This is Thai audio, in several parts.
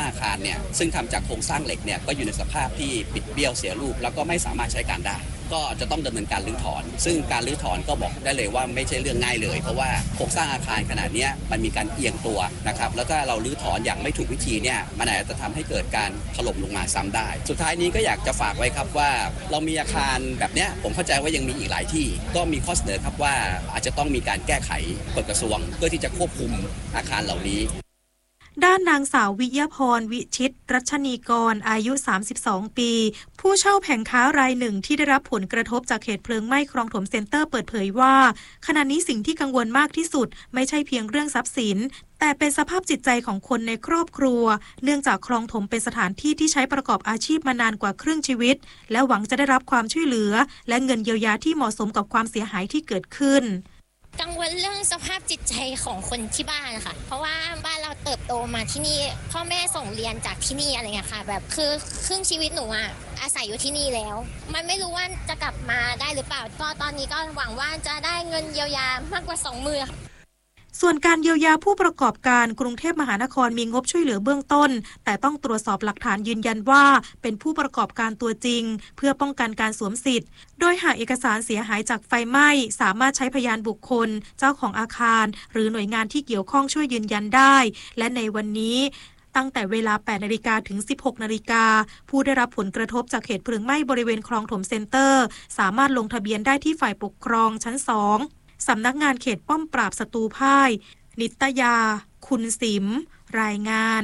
อาคารเนี่ยซึ่งทำจากโครงสร้างเหล็กเนี่ยก็อยู่ในสภาพที่บิดเบี้ยวเสียรูปแล้วก็ไม่สามารถใช้การได้ก็จะต้องดำเนินการรื้อถอนซึ่งการรื้อถอนก็บอกได้เลยว่าไม่ใช่เรื่องง่ายเลยเพราะว่าโครงสร้างอาคารขนาดนี้มันมีการเอียงตัวนะครับแล้วก็เรารื้อถอนอย่างไม่ถูกวิธีเนี่ยมันอาจจะทำให้เกิดการถล่มลงมาซ้ำได้สุดท้ายนี้ก็อยากจะฝากไว้ครับว่าเรามีอาคารแบบนี้ผมเข้าใจว่ายังมีอีกหลายที่ก็มีข้อเสนอครับว่าอาจจะต้องมีการแก้ไขกฎกระทรวงเพื่อที่จะควบคุมอาคารเหล่านี้ด้านนางสาววิยพรวิชิตรัชนีกรอายุ32ปีผู้เช่าแผงค้ารายหนึ่งที่ได้รับผลกระทบจากเหตุเพลิงไหม้คลองถมเซ็นเตอร์เปิดเผยว่าขณะนี้สิ่งที่กังวลมากที่สุดไม่ใช่เพียงเรื่องทรัพย์สินแต่เป็นสภาพจิตใจของคนในครอบครัวเนื่องจากคลองถมเป็นสถานที่ที่ใช้ประกอบอาชีพมานานกว่าครึ่งชีวิตและหวังจะได้รับความช่วยเหลือและเงินเยียวยาที่เหมาะสมกับความเสียหายที่เกิดขึ้นกังวลเรื่องสภาพจิตใจของคนที่บ้านค่ะเพราะว่าบ้านเราเติบโตมาที่นี่พ่อแม่ส่งเรียนจากที่นี่อะไรเงี้ยค่ะแบบคือครึ่งชีวิตหนูอาศัยอยู่ที่นี่แล้วมันไม่รู้ว่าจะกลับมาได้หรือเปล่าก็ตอนนี้ก็หวังว่าจะได้เงินเยียวยามากกว่า2 มือส่วนการเยียวยาผู้ประกอบการกรุงเทพมหานครมีงบช่วยเหลือเบื้องต้นแต่ต้องตรวจสอบหลักฐานยืนยันว่าเป็นผู้ประกอบการตัวจริงเพื่อป้องกันการสวมสิทธิ์โดยหากเอกสารเสียหายจากไฟไหม้สามารถใช้พยานบุคคลเจ้าของอาคารหรือหน่วยงานที่เกี่ยวข้องช่วยยืนยันได้และในวันนี้ตั้งแต่เวลา 8 นาฬิกาถึง 16 นาฬิกาผู้ได้รับผลกระทบจากเหตุเพลิงไหม้บริเวณคลองถมเซ็นเตอร์สามารถลงทะเบียนได้ที่ฝ่ายปกครองชั้น 2สำนักงานเขตป้อมปราบศัตรูพ่ายนิตยาคุณสิมรายงาน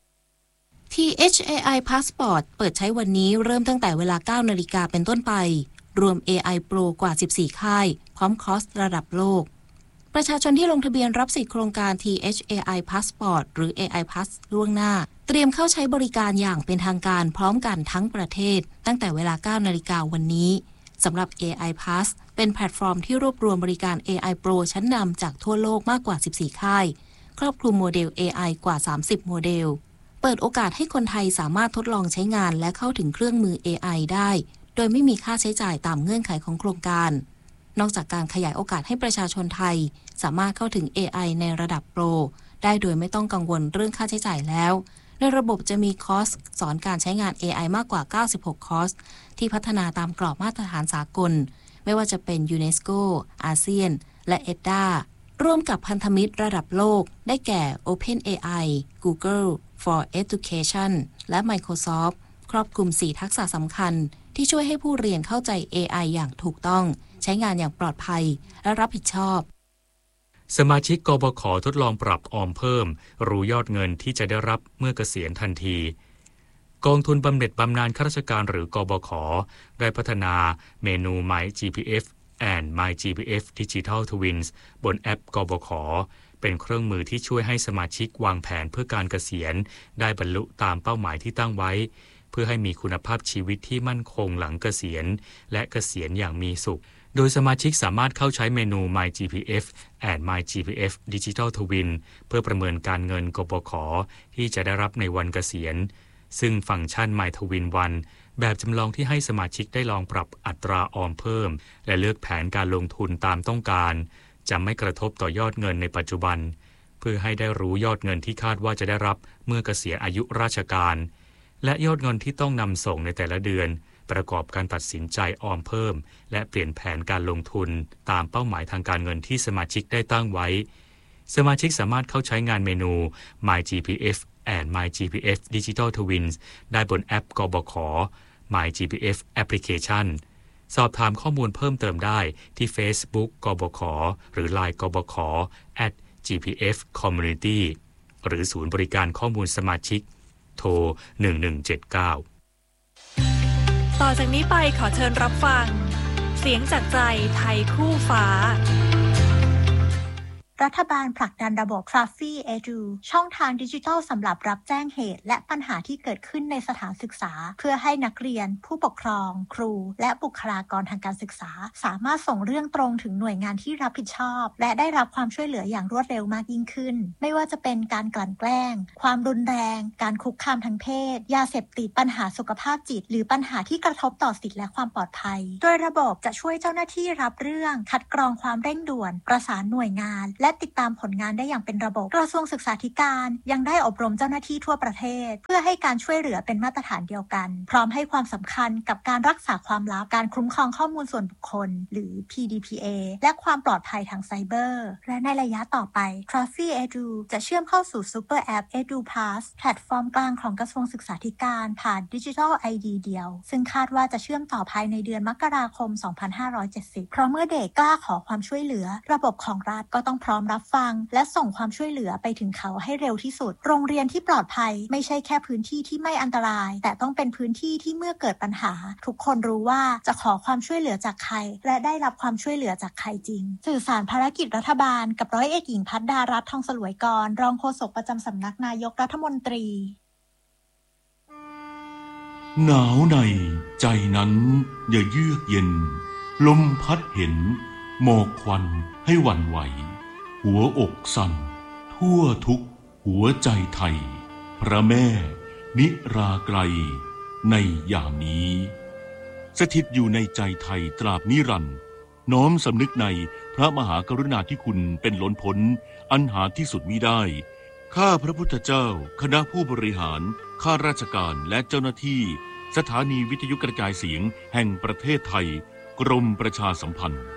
THAI Passport เปิดใช้วันนี้เริ่มตั้งแต่เวลา 9 นาฬิกาเป็นต้นไปรวม AI Pro กว่า 14 ค่ายพร้อมคอร์สระดับโลกประชาชนที่ลงทะเบียนรับสิทธิโครงการ THAI Passport หรือ AI Pass ล่วงหน้าเตรียมเข้าใช้บริการอย่างเป็นทางการพร้อมกันทั้งประเทศตั้งแต่เวลา 9 นาฬิกาวันนี้สำหรับ AI Pass เป็นแพลตฟอร์มที่รวบรวมบริการ AI Pro ชั้นนำจากทั่วโลกมากกว่า 14 ค่ายครอบคลุมโมเดล AI กว่า 30 โมเดลเปิดโอกาสให้คนไทยสามารถทดลองใช้งานและเข้าถึงเครื่องมือ AI ได้โดยไม่มีค่าใช้จ่ายตามเงื่อนไขของโครงการนอกจากการขยายโอกาสให้ประชาชนไทยสามารถเข้าถึง AI ในระดับโปรได้โดยไม่ต้องกังวลเรื่องค่าใช้จ่ายแล้วในระบบจะมีคอร์สสอนการใช้งาน AI มากกว่า 96 คอร์สที่พัฒนาตามกรอบมาตรฐานสากลไม่ว่าจะเป็น UNESCO อาเซียนและ EDDA ร่วมกับพันธมิตรระดับโลกได้แก่ OpenAI Google for Education และ Microsoft ครอบคลุม 4 ทักษะสำคัญที่ช่วยให้ผู้เรียนเข้าใจ AI อย่างถูกต้องใช้งานอย่างปลอดภัยและรับผิดชอบสมาชิกกบข.ทดลองปรับออมเพิ่มรู้ยอดเงินที่จะได้รับเมื่อเกษียณทันทีกองทุนบำเหน็จบำนาญข้าราชการหรือกบข.ได้พัฒนาเมนู My GPF and My GPF Digital Twins บนแอปกบข.เป็นเครื่องมือที่ช่วยให้สมาชิกวางแผนเพื่อการเกษียณได้บรรลุตามเป้าหมายที่ตั้งไว้เพื่อให้มีคุณภาพชีวิตที่มั่นคงหลังเกษียณและเกษียณอย่างมีสุขโดยสมาชิกสามารถเข้าใช้เมนู My GPF and My GPF Digital Twin เพื่อประเมินการเงินกบข.ที่จะได้รับในวันเกษียณซึ่งฟังก์ชัน My Twin 1แบบจำลองที่ให้สมาชิกได้ลองปรับอัตราออมเพิ่มและเลือกแผนการลงทุนตามต้องการจะไม่กระทบต่อยอดเงินในปัจจุบันเพื่อให้ได้รู้ยอดเงินที่คาดว่าจะได้รับเมื่อเกษียณอายุราชการและยอดเงินที่ต้องนำส่งในแต่ละเดือนประกอบการตัดสินใจออมเพิ่มและเปลี่ยนแผนการลงทุนตามเป้าหมายทางการเงินที่สมาชิกได้ตั้งไว้สมาชิกสามารถเข้าใช้งานเมนู My GPF and My GPF Digital Twins ได้บนแอปกบข. My GPF Application สอบถามข้อมูลเพิ่มเติมได้ที่ Facebook กบข. หรือ LINE กบข. @GPF Community หรือศูนย์บริการข้อมูลสมาชิกโทร1179 ต่อจากนี้ไปขอเชิญรับฟังเสียงจากใจไทยคู่ฟ้ารัฐบาลผลักดันระบบ Trafi Edu ช่องทางดิจิทัลสำหรับรับแจ้งเหตุและปัญหาที่เกิดขึ้นในสถานศึกษาเพื่อให้นักเรียนผู้ปกครองครูและบุคลากรทางการศึกษาสามารถส่งเรื่องตรงถึงหน่วยงานที่รับผิดชอบและได้รับความช่วยเหลืออย่างรวดเร็วมากยิ่งขึ้นไม่ว่าจะเป็นการกลั่นแกล้งความรุนแรงการคุกคามทางเพศยาเสพติดปัญหาสุขภาพจิตหรือปัญหาที่กระทบต่อสิทธิและความปลอดภัยโดยระบบจะช่วยเจ้าหน้าที่รับเรื่องคัดกรองความเร่งด่วนประสานหน่วยงานและและติดตามผลงานได้อย่างเป็นระบบกระทรวงศึกษาธิการยังได้อบรมเจ้าหน้าที่ทั่วประเทศเพื่อให้การช่วยเหลือเป็นมาตรฐานเดียวกันพร้อมให้ความสำคัญกับการรักษาความลับการคุ้มครองข้อมูลส่วนบุคคลหรือ PDPA และความปลอดภัยทางไซเบอร์และในระยะต่อไป Trafi Edu จะเชื่อมเข้าสู่ Super App Edu Pass แพลตฟอร์มกลางของกระทรวงศึกษาธิการผ่าน Digital ID เดียวซึ่งคาดว่าจะเชื่อมต่อภายในเดือนมกราคม 2570 เพราะเมื่อเด็กกล้าขอความช่วยเหลือระบบของรัฐก็ต้องพร้อมรับฟังและส่งความช่วยเหลือไปถึงเขาให้เร็วที่สุดโรงเรียนที่ปลอดภัยไม่ใช่แค่พื้นที่ที่ไม่อันตรายแต่ต้องเป็นพื้นที่ที่เมื่อเกิดปัญหาทุกคนรู้ว่าจะขอความช่วยเหลือจากใครและได้รับความช่วยเหลือจากใครจริงสื่อสารภารกิจรัฐบาลกับร้อยเอกหญิงพัฒดารัตน์ทองสลวยกรรองโฆษกประจำสำนักนายกรัฐมนตรีหนาวในใจนั้นอย่าเยือกเย็นลมพัดเห็นหมอกควันให้หวั่นไหวหัวอกสั่นทั่วทุกหัวใจไทยพระแม่นิราไกรในยามนี้สถิตอยู่ในใจไทยตราบนิรันดร์น้อมสำนึกในพระมหากรุณาธิคุณเป็นล้นพ้นอันหาที่สุดมิได้ข้าพระพุทธเจ้าคณะผู้บริหารข้าราชการและเจ้าหน้าที่สถานีวิทยุกระจายเสียงแห่งประเทศไทยกรมประชาสัมพันธ์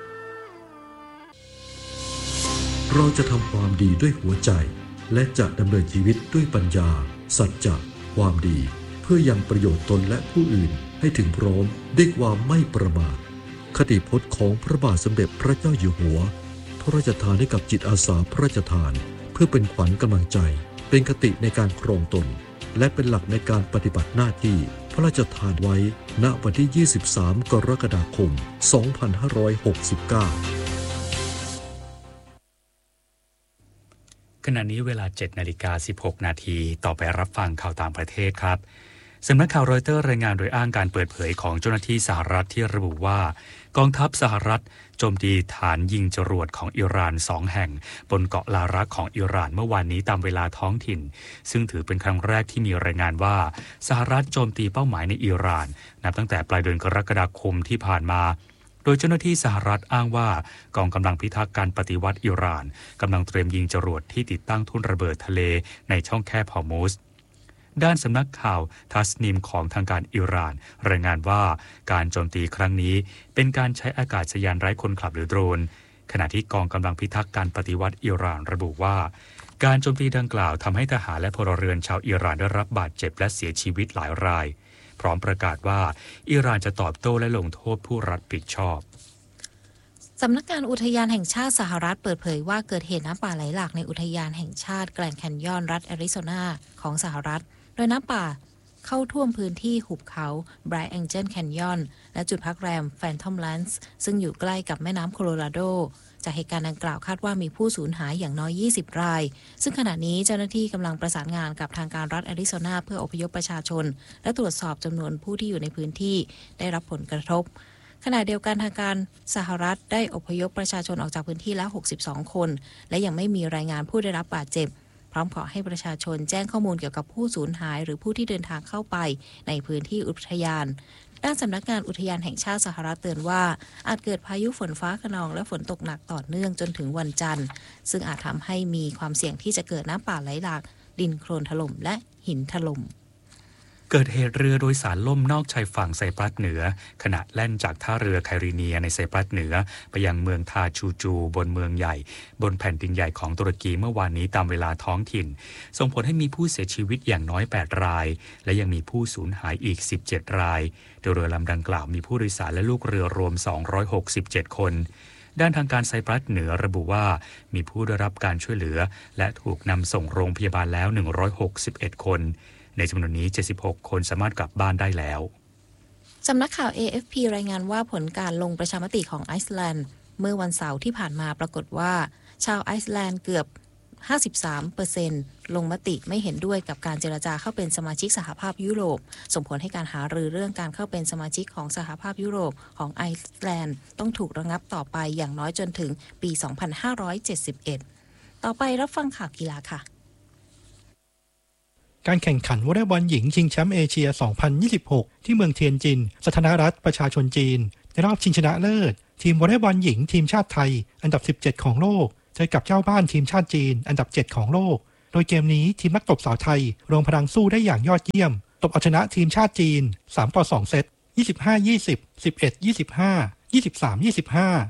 เราจะทำความดีด้วยหัวใจและจะดำเนินชีวิตด้วยปัญญาสัจจะความดีเพื่อยังประโยชน์ตนและผู้อื่นให้ถึงพร้อมด้วยความไม่ประมาทคติพจน์ของพระบาทสมเด็จพระเจ้าอยู่หัวพระราชทานให้กับจิตอาสาพระราชทานเพื่อเป็นขวัญกำลังใจเป็นคติในการครองตนและเป็นหลักในการปฏิบัติหน้าที่พระราชทานไว้ณวันที่ 23 กรกฎาคม 2569 ขณะนี้เวลา 7:16 นาทีต่อไปรับฟังข่าวต่างประเทศครับสำนักข่าวรอยเตอร์รายงานโดยอ้างการเปิดเผยของเจ้าหน้าที่สหรัฐที่ระบุว่ากองทัพสหรัฐโจมตีฐานยิงจรวดของอิหร่าน2 แห่งบนเกาะลารักของอิหร่านเมื่อวานนี้ตามเวลาท้องถิ่นซึ่งถือเป็นครั้งแรกที่มีรายงานว่าสหรัฐโจมตีเป้าหมายในอิหร่านนับตั้งแต่ปลายเดือนกรกฎาคมที่ผ่านมาโดยเจ้าหน้าที่สหรัฐอ้างว่ากองกำลังพิทักษ์การปฏิวัติอิหร่านกำลังเตรียมยิงจรวดที่ติดตั้งทุ่นระเบิดทะเลในช่องแคบฮอร์มุซด้านสำนักข่าวทัสนิมของทางการอิหร่านรายงานว่าการโจมตีครั้งนี้เป็นการใช้อากาศยานไร้คนขับหรือโดรนขณะที่กองกำลังพิทักษ์การปฏิวัติอิหร่านระบุว่าการโจมตีดังกล่าวทำให้ทหารและพลเรือนชาวอิหร่านได้รับบาดเจ็บและเสียชีวิตหลายรายพร้อมประกาศว่าอิหร่านจะตอบโต้และลงโทษผู้รับผิดชอบสำนักงานอุทยานแห่งชาติสหรัฐเปิดเผยว่าเกิดเหตุน้ำป่าไหลหลากในอุทยานแห่งชาติแกรนด์แคนยอนรัฐแอริโซนาของสหรัฐโดยน้ำป่าเข้าท่วมพื้นที่หุบเขา Bright Angel Canyon และจุดพักแรม Phantom Ranch ซึ่งอยู่ใกล้กับแม่น้ำโคโลราโดจากเหตุการณ์ดังกล่าวคาดว่ามีผู้สูญหายอย่างน้อย20 รายซึ่งขณะนี้เจ้าหน้าที่กำลังประสานงานกับทางการรัฐแอริโซนาเพื่ออพยพประชาชนและตรวจสอบจำนวนผู้ที่อยู่ในพื้นที่ได้รับผลกระทบขณะเดียวกันทางการสหรัฐได้อพยพประชาชนออกจากพื้นที่แล้ว62 คนและยังไม่มีรายงานผู้ได้รับบาดเจ็บพร้อมขอให้ประชาชนแจ้งข้อมูลเกี่ยวกับผู้สูญหายหรือผู้ที่เดินทางเข้าไปในพื้นที่อุทยานด้านสำนักงานอุทยานแห่งชาติสหรัฐเตือนว่าอาจเกิดพายุฝนฟ้าคะนองและฝนตกหนักต่อเนื่องจนถึงวันจันทร์ซึ่งอาจทำให้มีความเสี่ยงที่จะเกิดน้ำป่าไหลหลากดินโคลนถล่มและหินถล่มเกิดเหตุเรือโดยสารล่มนอกชายฝั่งไซปรัสเหนือขณะแล่นจากท่าเรือไคริเนียในไซปรัสเหนือไปยังเมืองทาชูจูบนเมืองใหญ่บนแผ่นดินใหญ่ของตุรกีเมื่อวานนี้ตามเวลาท้องถิ่นส่งผลให้มีผู้เสียชีวิตอย่างน้อย8 รายและยังมีผู้สูญหายอีก17 รายโดยเรือลำดังกล่าวมีผู้โดยสารและลูกเรือรวม267 คนด้านทางการไซปรัสเหนือระบุว่ามีผู้ได้รับการช่วยเหลือและถูกนำส่งโรงพยาบาลแล้ว161 คนในจำนวนนี้76 คนสามารถกลับบ้านได้แล้วสำนักข่าว AFP รายงานว่าผลการลงประชามติของไอซ์แลนด์เมื่อวันเสาร์ที่ผ่านมาปรากฏว่าชาวไอซ์แลนด์เกือบ 53% ลงมติไม่เห็นด้วยกับการเจรจาเข้าเป็นสมาชิกสหภาพยุโรปส่งผลให้การหารือเรื่องการเข้าเป็นสมาชิกของสหภาพยุโรปของไอซ์แลนด์ต้องถูกระงับต่อไปอย่างน้อยจนถึงปี 2571 ต่อไปรับฟังข่าวกีฬาค่ะการแข่งขันวอลเลย์บอลหญิงชิงแชมป์เอเชีย 2026 ที่เมืองเทียนจินสาธารณรัฐประชาชนจีนในรอบชิงชนะเลิศทีมวอลเลย์บอลหญิงทีมชาติไทยอันดับ 17 ของโลกเจอกับเจ้าบ้านทีมชาติจีนอันดับ 7 ของโลกโดยเกมนี้ทีมนักตบสาวไทยรวมพลังสู้ได้อย่างยอดเยี่ยมตบเอาชนะทีมชาติจีน3-2เซต25-20 11-25 23-25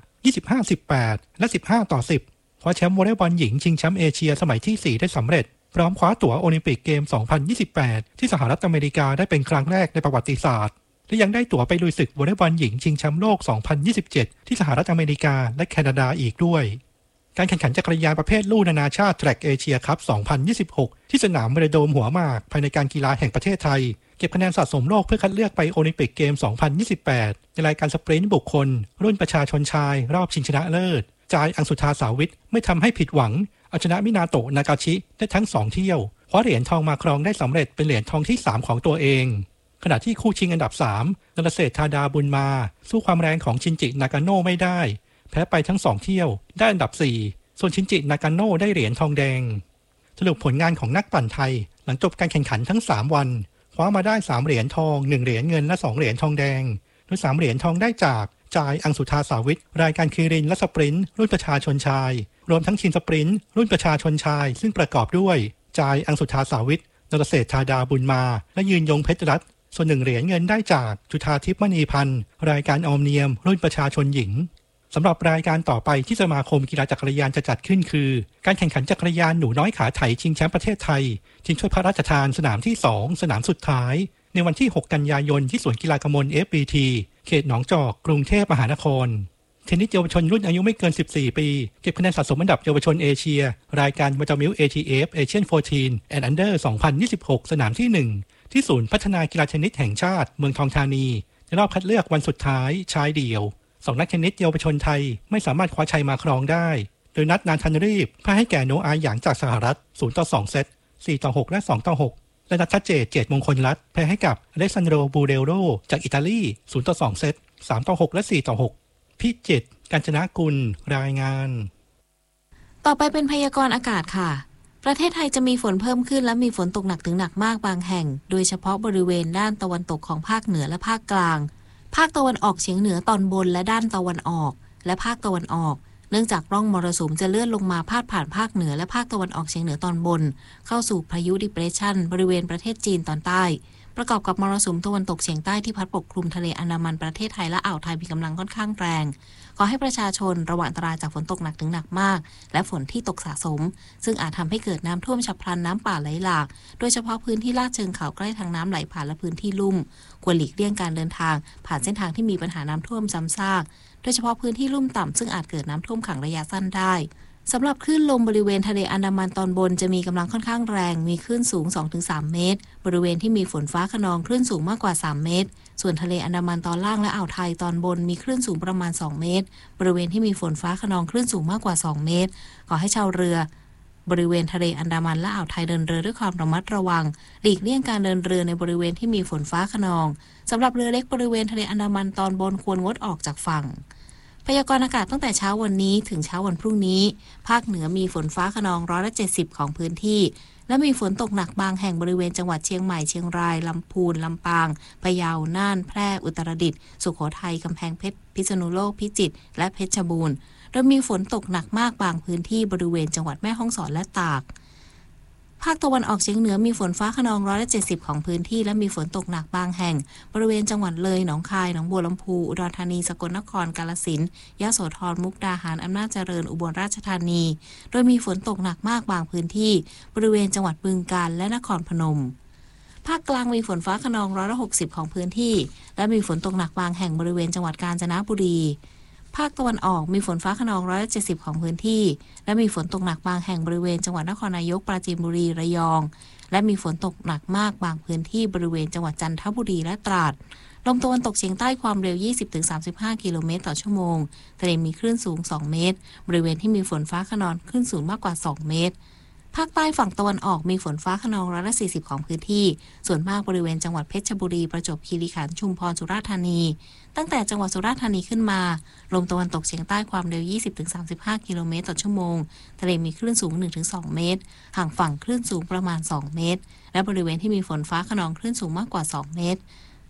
25-18 และ15-10คว้าแชมป์วอลเลย์บอลหญิงชิงแชมป์เอเชียสมัยที่ 4 ได้สำเร็จพร้อมคว้าตั๋วโอลิมปิกเกม 2028 ที่สหรัฐอเมริกาได้เป็นครั้งแรกในประวัติศาสตร์และยังได้ตั๋วไปลุยศึกวอลเลย์บอลหญิงชิงแชมป์โลก 2027 ที่สหรัฐอเมริกาและแคนาดาอีกด้วยการแข่งขันจักรยานประเภทลู่นานาชาติ Track Asia Cup 2026 ที่สนามเวโดมหัวหมากภายในการกีฬาแห่งประเทศไทยเก็บคะแนนสะสมโลกเพื่อคัดเลือกไปโอลิมปิกเกม 2028 ในรายการสปรินต์บุคคลรุ่นประชาชนชายรอบชิงชนะเลิศจายอังสุธาสาวิทไม่ทำให้ผิดหวังเอาชนะมินาโตะนากาชิได้ทั้ง2เที่ยวคว้าเหรียญทองมาครองได้สำเร็จเป็นเหรียญทองที่3ของตัวเองขณะที่คู่ชิงอันดับ3นรเศรษฐธาดาบุญมาสู้ความแรงของชินจินากาโน่ไม่ได้แพ้ไปทั้ง2เที่ยวได้อันดับ4ส่วนชินจินากาโน่ได้เหรียญทองแดงสรุปผลงานของนักปั่นไทยหลังจบการแข่งขันทั้ง3วันคว้ามาได้3เหรียญทอง1เหรียญเงินและ2เหรียญทองแดงโดย3เหรียญทองได้จากจายอังสุธาสาวิทรายการคีรินและสปรินต์รุ่นประชาชนชายรวมทั้งทีมสปรินต์รุ่นประชาชนชายซึ่งประกอบด้วยจายอังสุธาสาวิทนรเศรษฐธาดาบุญมาและยืนยงเพชรรัตน์ส่วน1เหรียญเงินได้จากจุฑาทิพย์มณีพันธ์รายการออมเนียมรุ่นประชาชนหญิงสำหรับรายการต่อไปที่สมาคมกีฬาจักรยานจะจัดขึ้นคือการแข่งขันจักรยานหนูน้อยขาไถชิงแชมป์ประเทศไทยชิงถ้วยพระราชทานสนามที่2สนามสุดท้ายในวันที่6กันยายนที่สวนกีฬากมล FBT เขตหนองจอกกรุงเทพมหานครเทนนิสเยาวชนรุ่นอายุไม่เกิน14ปีเก็บคะแนนสะสมอันดับเยาวชนเอเชียรายการวัตมิล ATF Asian 14 and Under 2026 สนามที่1ที่ศูนย์พัฒนากีฬาเทนนิสแห่งชาติเมืองทองธานีในรอบคัดเลือกวันสุดท้ายชายเดี่ยว2นักเทนนิสเยาวชนไทยไม่สามารถคว้าชัยมาครองได้โดยนัดนานทันรีบพ่ายให้แก่โนอาหยางจากสหรัฐ0-2 เซต 4-6 และ 2-6 และนัททัศเจตเจตมงคลรัตน์แพ้ให้กับอเล็กซานโดบูเรโรจากอิตาลี 0-2 เซต 3-6 และ 4-6 พิจิตร กาญจนกุลรายงานต่อไปเป็นพยากรณ์อากาศค่ะประเทศไทยจะมีฝนเพิ่มขึ้นและมีฝนตกหนักถึงหนักมากบางแห่งโดยเฉพาะบริเวณด้านตะวันตกของภาคเหนือและภาคกลางภาคตะวันออกเฉียงเหนือตอนบนและด้านตะวันออกและภาคตะวันออกเนื่องจากร่องมรสุมจะเลื่อนลงมาพาดผ่านภาคเหนือและภาคตะวันออกเฉียงเหนือตอนบนเข้าสู่พายุดิเพรสชันบริเวณประเทศจีนตอนใต้ประกอบกับมรสุมตะวันตกเฉียงใต้ที่พัดปกคลุมทะเลอันดามันประเทศไทยและอ่าวไทยมีกำลังค่อนข้างแรงขอให้ประชาชนระวังอันตรายจากฝนตกหนักถึงหนักมากและฝนที่ตกสะสมซึ่งอาจทำให้เกิดน้ำท่วมฉับพลันน้ำป่าไหลหลากโดยเฉพาะพื้นที่ลาดเชิงเขาใกล้ทางน้ำไหลผ่านและพื้นที่ลุ่มควรหลีกเลี่ยงการเดินทางผ่านเส้นทางที่มีปัญหาน้ำท่วมซ้ำซากโดยเฉพาะพื้นที่ลุ่มต่ำซึ่งอาจเกิดน้ำท่วมขังระยะสั้นได้สำหรับคลื่นลมบริเวณทะเลอันดามันตอนบนจะมีกำลังค่อนข้างแรงมีคลื่นสูง 2-3 เมตรบริเวณที่มีฝนฟ้าคะนองคลื่นสูงมากกว่า3เมตรส่วนทะเลอันดามันตอนล่างและอ่าวไทยตอนบนมีคลื่นสูงประมาณ2เมตรบริเวณที่มีฝนฟ้าคะนองคลื่นสูงมากกว่า2เมตรขอให้ชาวเรือบริเวณทะเลอันดามันและอ่าวไทยเดินเรือด้วยความระมัดระวังหลีกเลี่ยงการเดินเรือในบริเวณที่มีฝนฟ้าคะนองสำหรับเรือเล็กบริเวณทะเลอันดามันตอนบนควรงดออกจากฝั่งพยากรณ์อากาศตั้งแต่เช้าวันนี้ถึงเช้าวันพรุ่งนี้ภาคเหนือมีฝนฟ้าคะนอง170ของพื้นที่และมีฝนตกหนักบางแห่งบริเวณจังหวัดเชียงใหม่เชียงรายลำพูนลำปางพะเยาน่านแพร่อุตรดิตถ์สุโขทัยกำแพงเพชรพิษณุโลกพิจิตรและเพชรบูรณ์โดยมีฝนตกหนักมากบางพื้นที่บริเวณจังหวัดแม่ฮ่องสอนและตากภาคตะวันออกเฉียงเหนือมีฝนฟ้าคะนอง170ของพื้นที่และมีฝนตกหนักบางแห่งบริเวณจังหวัดเลยหนองคายหนองบัวลำพูอุดรธานีสกลนครกาฬสินธุ์ยโสธรมุกดาหารอำนาจเจริญอุบลราชธานีโดยมีฝนตกหนักมากบางพื้นที่บริเวณจังหวัดบึงกาฬและนครพนมภาคกลางมีฝนฟ้าคะนอง160ของพื้นที่และมีฝนตกหนักบางแห่งบริเวณจังหวัดกาญจนบุรีภาคตะวันออกมีฝนฟ้าคะนอง170ของพื้นที่และมีฝนตกหนักบางแห่งบริเวณจังหวัดนครนายกปราจีนบุรีระยองและมีฝนตกหนักมากบางพื้นที่บริเวณจังหวัดจันทบุรีและตราดลมตะวันตกเฉียงใต้ความเร็ว 20-35 กิโลเมตรต่อชั่วโมงทะเลมีคลื่นสูง2เมตรบริเวณที่มีฝนฟ้าคะนองคลื่นสูงมากกว่า2เมตรภาคใต้ฝั่งตะวันออกมีฝนฟ้าคะนอง140ของพื้นที่ส่วนมากบริเวณจังหวัดเพชรบุรีประจวบคีรีขันธ์ชุมพรสุราษฎร์ธานีตั้งแต่จังหวัดสุราษฎร์ธานีขึ้นมาลมตะวันตกเฉียงใต้ความเร็ว 20-35 กิโลเมตรต่อชั่วโมงทะเลมีคลื่นสูง 1-2 เมตรห่างฝั่งคลื่นสูงประมาณ2เมตรและบริเวณที่มีฝนฟ้าคะนองคลื่นสูงมากกว่า2เมตร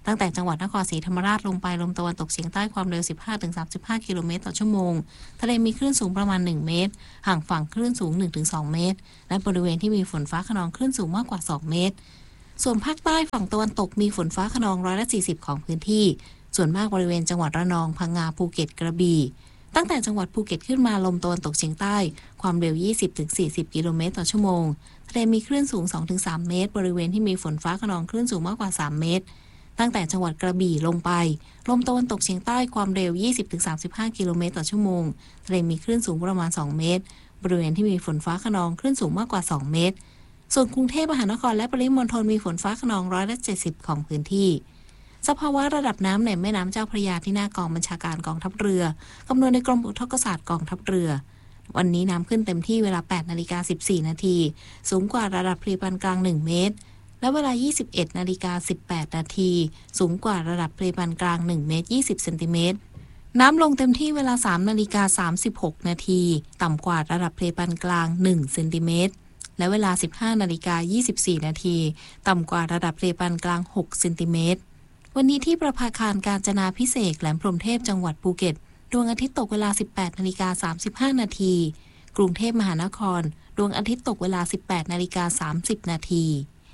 ตั้งแต่จังหวัดนครศรีธรรมราชลงไปลมตะวันตกเฉียงใต้ความเร็ว 15-35 กิโลเมตรต่อชั่วโมงทะเลมีคลื่นสูงประมาณ1เมตรห่างฝั่งคลื่นสูง 1-2 เมตรและบริเวณที่มีฝนฟ้าคะนองคลื่นสูงมากกว่า2เมตรส่วนภาคใต้ฝั่งตะวันตกมีฝนฟ้าคะนอง140ของพื้นที่ส่วนมากบริเวณจังหวัดระนองพังงาภูเก็ตกระบี่ตั้งแต่จังหวัดภูเก็ตขึ้นมาลมตะวันตกเฉียงใต้ความเร็ว 20-40 กิโลเมตรต่อชั่วโมงทะเลมีคลื่นสูง 2-3 เมตรบริเวณที่มีฝนฟ้าคะนองคลื่นสูงมากกว่า3เมตรตั้งแต่จังหวัดกระบี่ลงไปลมตะวันตกเฉียงใต้ความเร็ว 20-35 กิโลเมตรต่อชั่วโมงทะเลมีคลื่นสูงประมาณ2เมตรบริเวณที่มีฝนฟ้าคะนองคลื่นสูงมากกว่า2เมตรส่วนกรุงเทพมหานครและปริมณฑลมีฝนฟ้าคะนอง170ของพื้นที่สภาวะระดับน้ำในแม่น้ำเจ้าพระยาที่หน้ากองบัญชาการกองทัพเรือคำนวณในกรมอุทกศาสตร์กองทัพเรือวันนี้น้ำขึ้นเต็มที่เวลา 8:14 นาทีสูงกว่าระดับทะเลปานกลาง1เมตรและเวลา 21:18 นาทีสูงกว่าระดับทะเลปานกลาง1เมตร20เซนติเมตรน้ำลงเต็มที่เวลา 3:36 นาทีต่ำกว่าระดับทะเลปานกลาง1เซนติเมตรและเวลา 15:24 นาทีต่ำกว่าระดับทะเลปานกลาง6เซนติเมตรวันนี้ที่ประภาคารกาญจนาภิเษกแหลมพรหมเทพจังหวัดภูเก็ตดวงอาทิตย์ตกเวลา 18:35 นาทีกรุงเทพมหานครดวงอาทิตย์ตกเวลา 18:30 นาที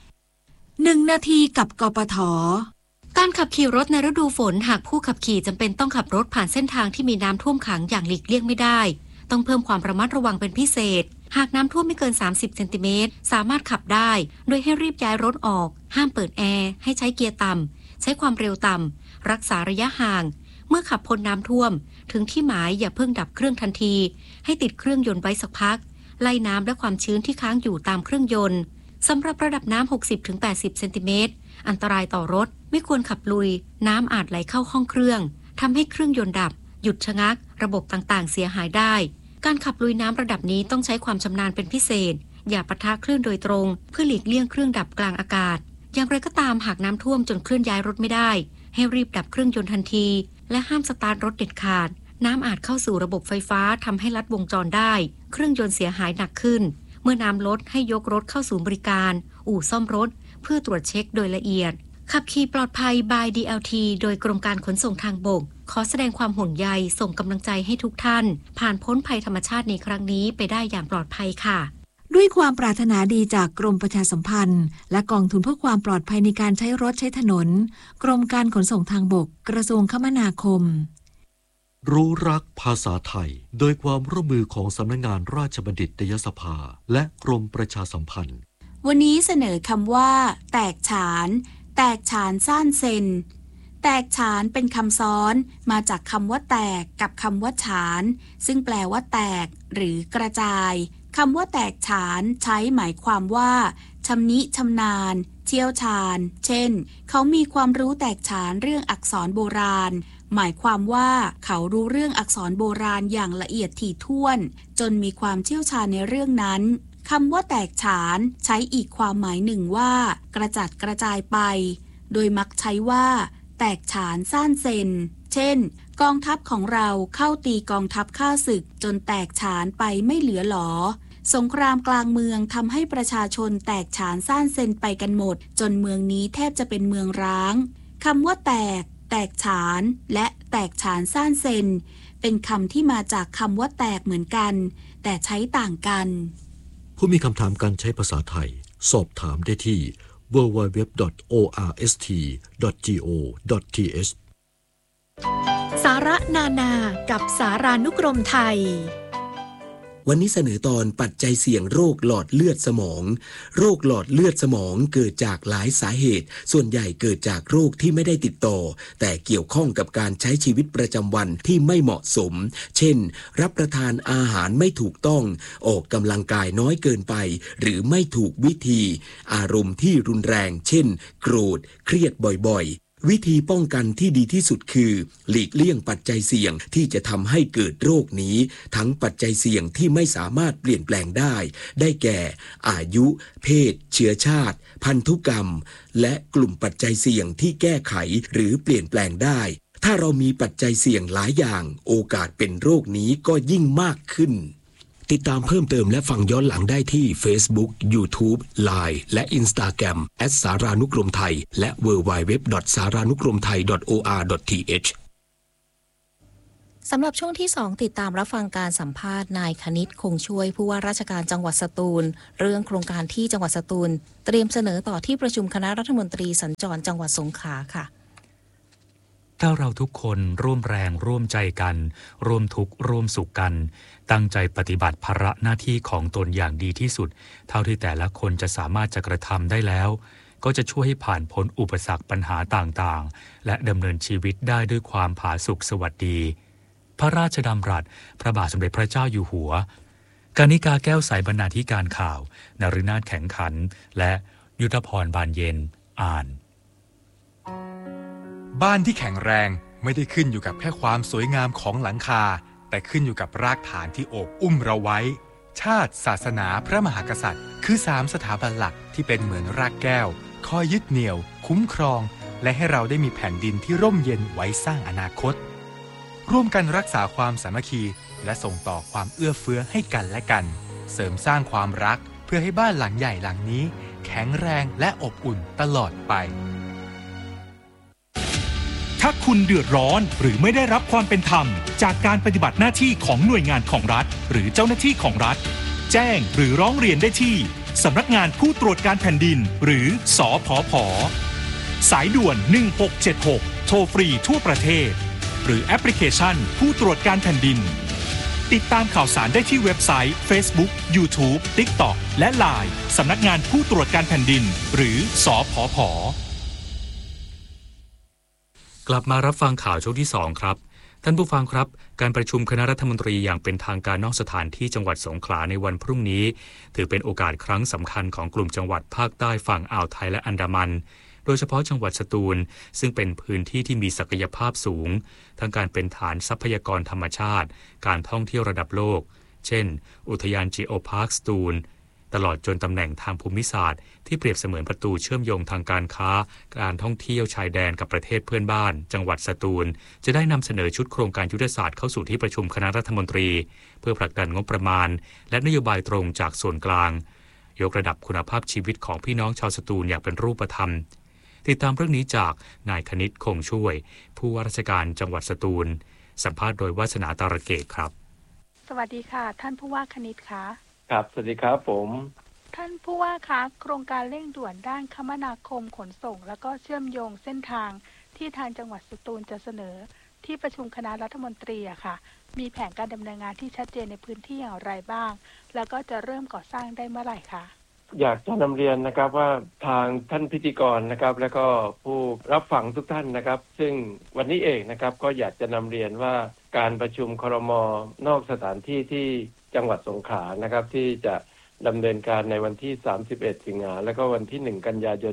1 นาทีกับกปท. การขับขี่รถในฤดูฝนหากผู้ขับขี่จำเป็นต้องขับรถผ่านเส้นทางที่มีน้ำท่วมขังอย่างหลีกเลี่ยงไม่ได้ต้องเพิ่มความระมัดระวังเป็นพิเศษหากน้ำท่วมไม่เกิน30เซนติเมตรสามารถขับได้โดยให้รีบย้ายรถออกห้ามเปิดแอร์ให้ใช้เกียร์ต่ำใช้ความเร็วต่ำรักษาระยะห่างเมื่อขับพ้นน้ำท่วมถึงที่หมายอย่าเพิ่งดับเครื่องทันทีให้ติดเครื่องยนต์ไว้สักพักไล่น้ำและความชื้นที่ค้างอยู่ตามเครื่องยนต์สำหรับระดับน้ำ 60-80 เซนติเมตรอันตรายต่อรถไม่ควรขับลุยน้ำอาจไหลเข้าห้องเครื่องทำให้เครื่องยนต์ดับหยุดชะงักระบบต่างๆเสียหายได้การขับลุยน้ำระดับนี้ต้องใช้ความชำนาญเป็นพิเศษอย่าปะทะคลื่นโดยตรงเพื่อหลีกเลี่ยงเครื่องดับกลางอากาศอย่างไรก็ตามหากน้ำท่วมจนเคลื่อนย้ายรถไม่ได้ให้รีบดับเครื่องยนต์ทันทีและห้ามสตาร์ทรถเด็ดขาดน้ำอาจเข้าสู่ระบบไฟฟ้าทำให้ลัดวงจรได้เครื่องยนต์เสียหายหนักขึ้นเมื่อน้ำลดให้ยกรถเข้าศูนย์บริการอู่ซ่อมรถเพื่อตรวจเช็คโดยละเอียดขับขี่ปลอดภัย by DLT โดยกรมการขนส่งทางบกขอแสดงความห่วงใยส่งกำลังใจให้ทุกท่านผ่านพ้นภัยธรรมชาติในครั้งนี้ไปได้อย่างปลอดภัยค่ะด้วยความปรารถนาดีจากกรมประชาสัมพันธ์และกองทุนเพื่อความปลอดภัยในการใช้รถใช้ถนนกรมการขนส่งทางบกกระทรวงคมนาคมรู้รักภาษาไทยโดยความร่วมมือของสำนักงานราชบัณฑิตยสภาและกรมประชาสัมพันธ์วันนี้เสนอคำว่าแตกฉานแตกฉานซ่านเซนแตกฉานเป็นคำซ้อนมาจากคำว่าแตกกับคำว่าฉานซึ่งแปลว่าแตกหรือกระจายคำว่าแตกฉานใช้หมายความว่าชำนิชำนาญเชี่ยวชาญเช่นเขามีความรู้แตกฉานเรื่องอักษรโบราณหมายความว่าเขารู้เรื่องอักษรโบราณอย่างละเอียดถี่ถ้วนจนมีความเชี่ยวชาญในเรื่องนั้นคำว่าแตกฉานใช้อีกความหมายหนึ่งว่ากระจัดกระจายไปโดยมักใช้ว่าแตกฉานซ่านเซนเช่นกองทัพของเราเข้าตีกองทัพข้าศึกจนแตกฉานไปไม่เหลือหรอสงครามกลางเมืองทำให้ประชาชนแตกฉานซ่านเซนไปกันหมดจนเมืองนี้แทบจะเป็นเมืองร้างคำว่าแตกฉานและแตกฉานซ่านเซนเป็นคำที่มาจากคำว่าแตกเหมือนกันแต่ใช้ต่างกันผู้มีคำถามการใช้ภาษาไทยสอบถามได้ที่ www.orst.go.th สาระนานากับสารานุกรมไทยวันนี้เสนอตอนปัจจัยเสี่ยงโรคหลอดเลือดสมองโรคหลอดเลือดสมองเกิดจากหลายสาเหตุส่วนใหญ่เกิดจากโรคที่ไม่ได้ติดต่อแต่เกี่ยวข้องกับการใช้ชีวิตประจำวันที่ไม่เหมาะสมเช่นรับประทานอาหารไม่ถูกต้องออกกำลังกายน้อยเกินไปหรือไม่ถูกวิธีอารมณ์ที่รุนแรงเช่นโกรธเครียดบ่อยๆวิธีป้องกันที่ดีที่สุดคือหลีกเลี่ยงปัจจัยเสี่ยงที่จะทำให้เกิดโรคนี้ทั้งปัจจัยเสี่ยงที่ไม่สามารถเปลี่ยนแปลงได้แก่อายุเพศเชื้อชาติพันธุกรรมและกลุ่มปัจจัยเสี่ยงที่แก้ไขหรือเปลี่ยนแปลงได้ถ้าเรามีปัจจัยเสี่ยงหลายอย่างโอกาสเป็นโรคนี้ก็ยิ่งมากขึ้นติดตามเพิ่มเติมและฟังย้อนหลังได้ที่ Facebook, YouTube, Line และ Instagram @saranukromthai และ www.saranukromthai.or.th สำหรับช่วงที่ 2 ติดตามรับฟังการสัมภาษณ์นายคณิตคงช่วยผู้ว่าราชการจังหวัดสตูลเรื่องโครงการที่จังหวัดสตูลเตรียมเสนอต่อที่ประชุมคณะรัฐมนตรีสัญจรจังหวัดสงขลาค่ะถ้าเราทุกคนร่วมแรงร่วมใจกันร่วมทุกข์ร่วมสุขกันตั้งใจปฏิบัติภาระหน้าที่ของตนอย่างดีที่สุดเท่าที่แต่ละคนจะสามารถจะกระทำได้แล้วก็จะช่วยให้ผ่านพ้นอุปสรรคปัญหาต่างๆและดำเนินชีวิตได้ด้วยความผาสุกสวัสดีพระราชดำรัสพระบาทสมเด็จพระเจ้าอยู่หัวกนิกาแก้วใสบรรณาธิการข่าวนฤนาถแข็งขันและยุทธพรบานเย็นอ่านบ้านที่แข็งแรงไม่ได้ขึ้นอยู่กับแค่ความสวยงามของหลังคาแต่ขึ้นอยู่กับรากฐานที่โอบอุ้มเราไว้ชาติศาสนาพระมหากษัตริย์คือ3สถาบันหลักที่เป็นเหมือนรากแก้วคอยยึดเหนี่ยวคุ้มครองและให้เราได้มีแผ่นดินที่ร่มเย็นไว้สร้างอนาคตร่วมกันรักษาความสามัคคีและส่งต่อความเอื้อเฟื้อให้กันและกันเสริมสร้างความรักเพื่อให้บ้านหลังใหญ่หลังนี้แข็งแรงและอบอุ่นตลอดไปถ้าคุณเดือดร้อนหรือไม่ได้รับความเป็นธรรมจากการปฏิบัติหน้าที่ของหน่วยงานของรัฐหรือเจ้าหน้าที่ของรัฐแจ้งหรือร้องเรียนได้ที่สำนักงานผู้ตรวจการแผ่นดินหรือสผผ.สายด่วน1676โทรฟรีทั่วประเทศหรือแอปพลิเคชันผู้ตรวจการแผ่นดินติดตามข่าวสารได้ที่เว็บไซต์ Facebook, YouTube, TikTok และ LINE สำนักงานผู้ตรวจการแผ่นดินหรือสผผ. กลับมารับฟังข่าวช่วงที่ 2 ครับท่านผู้ฟังครับการประชุมคณะรัฐมนตรีอย่างเป็นทางการนอกสถานที่จังหวัดสงขลาในวันพรุ่งนี้ถือเป็นโอกาสครั้งสำคัญของกลุ่มจังหวัดภาคใต้ฝั่งอ่าวไทยและอันดามันโดยเฉพาะจังหวัดสตูลซึ่งเป็นพื้นที่ที่มีศักยภาพสูงทั้งการเป็นฐานทรัพยากรธรรมชาติการท่องเที่ยวระดับโลกเช่นอุทยานจีโอพาร์คสตูลตลอดจนตำแหน่งทางภูมิศาสตร์ที่เปรียบเสมือนประตูเชื่อมโยงทางการค้าการท่องเที่ยวชายแดนกับประเทศเพื่อนบ้านจังหวัดสตูลจะได้นำเสนอชุดโครงการยุทธศาสตร์เข้าสู่ที่ประชุมคณะรัฐมนตรีเพื่อผลักดันงบประมาณและนโยบายตรงจากส่วนกลางยกระดับคุณภาพชีวิตของพี่น้องชาวสตูลอย่างเป็นรูปธรรมติดตามเรื่องนี้จากนายคณิตคงช่วยผู้ว่าราชการจังหวัดสตูลสัมภาษณ์โดยวาสนาตาระเกตครับสวัสดีค่ะท่านผู้ว่าคณิตคะครับสวัสดีครับผมท่านผู้ว่าคะโครงการเร่งด่วนด้านคมนาคมขนส่งและก็เชื่อมโยงเส้นทางที่ทางจังหวัดสตูลจะเสนอที่ประชุมคณะรัฐมนตรีอะค่ะมีแผนการดำเนินงานที่ชัดเจนในพื้นที่อย่างไรบ้างแล้วก็จะเริ่มก่อสร้างได้เมื่อไหร่คะอยากจะนำเรียนนะครับว่าทางท่านพิธีกรนะครับแล้วก็ผู้รับฟังทุกท่านนะครับซึ่งวันนี้เองนะครับก็อยากจะนำเรียนว่าการประชุมครม.นอกสถานที่ที่จังหวัดสงขลานะครับที่จะดำเนินการในวันที่31 สิงหาคมและก็วันที่1 กันยายน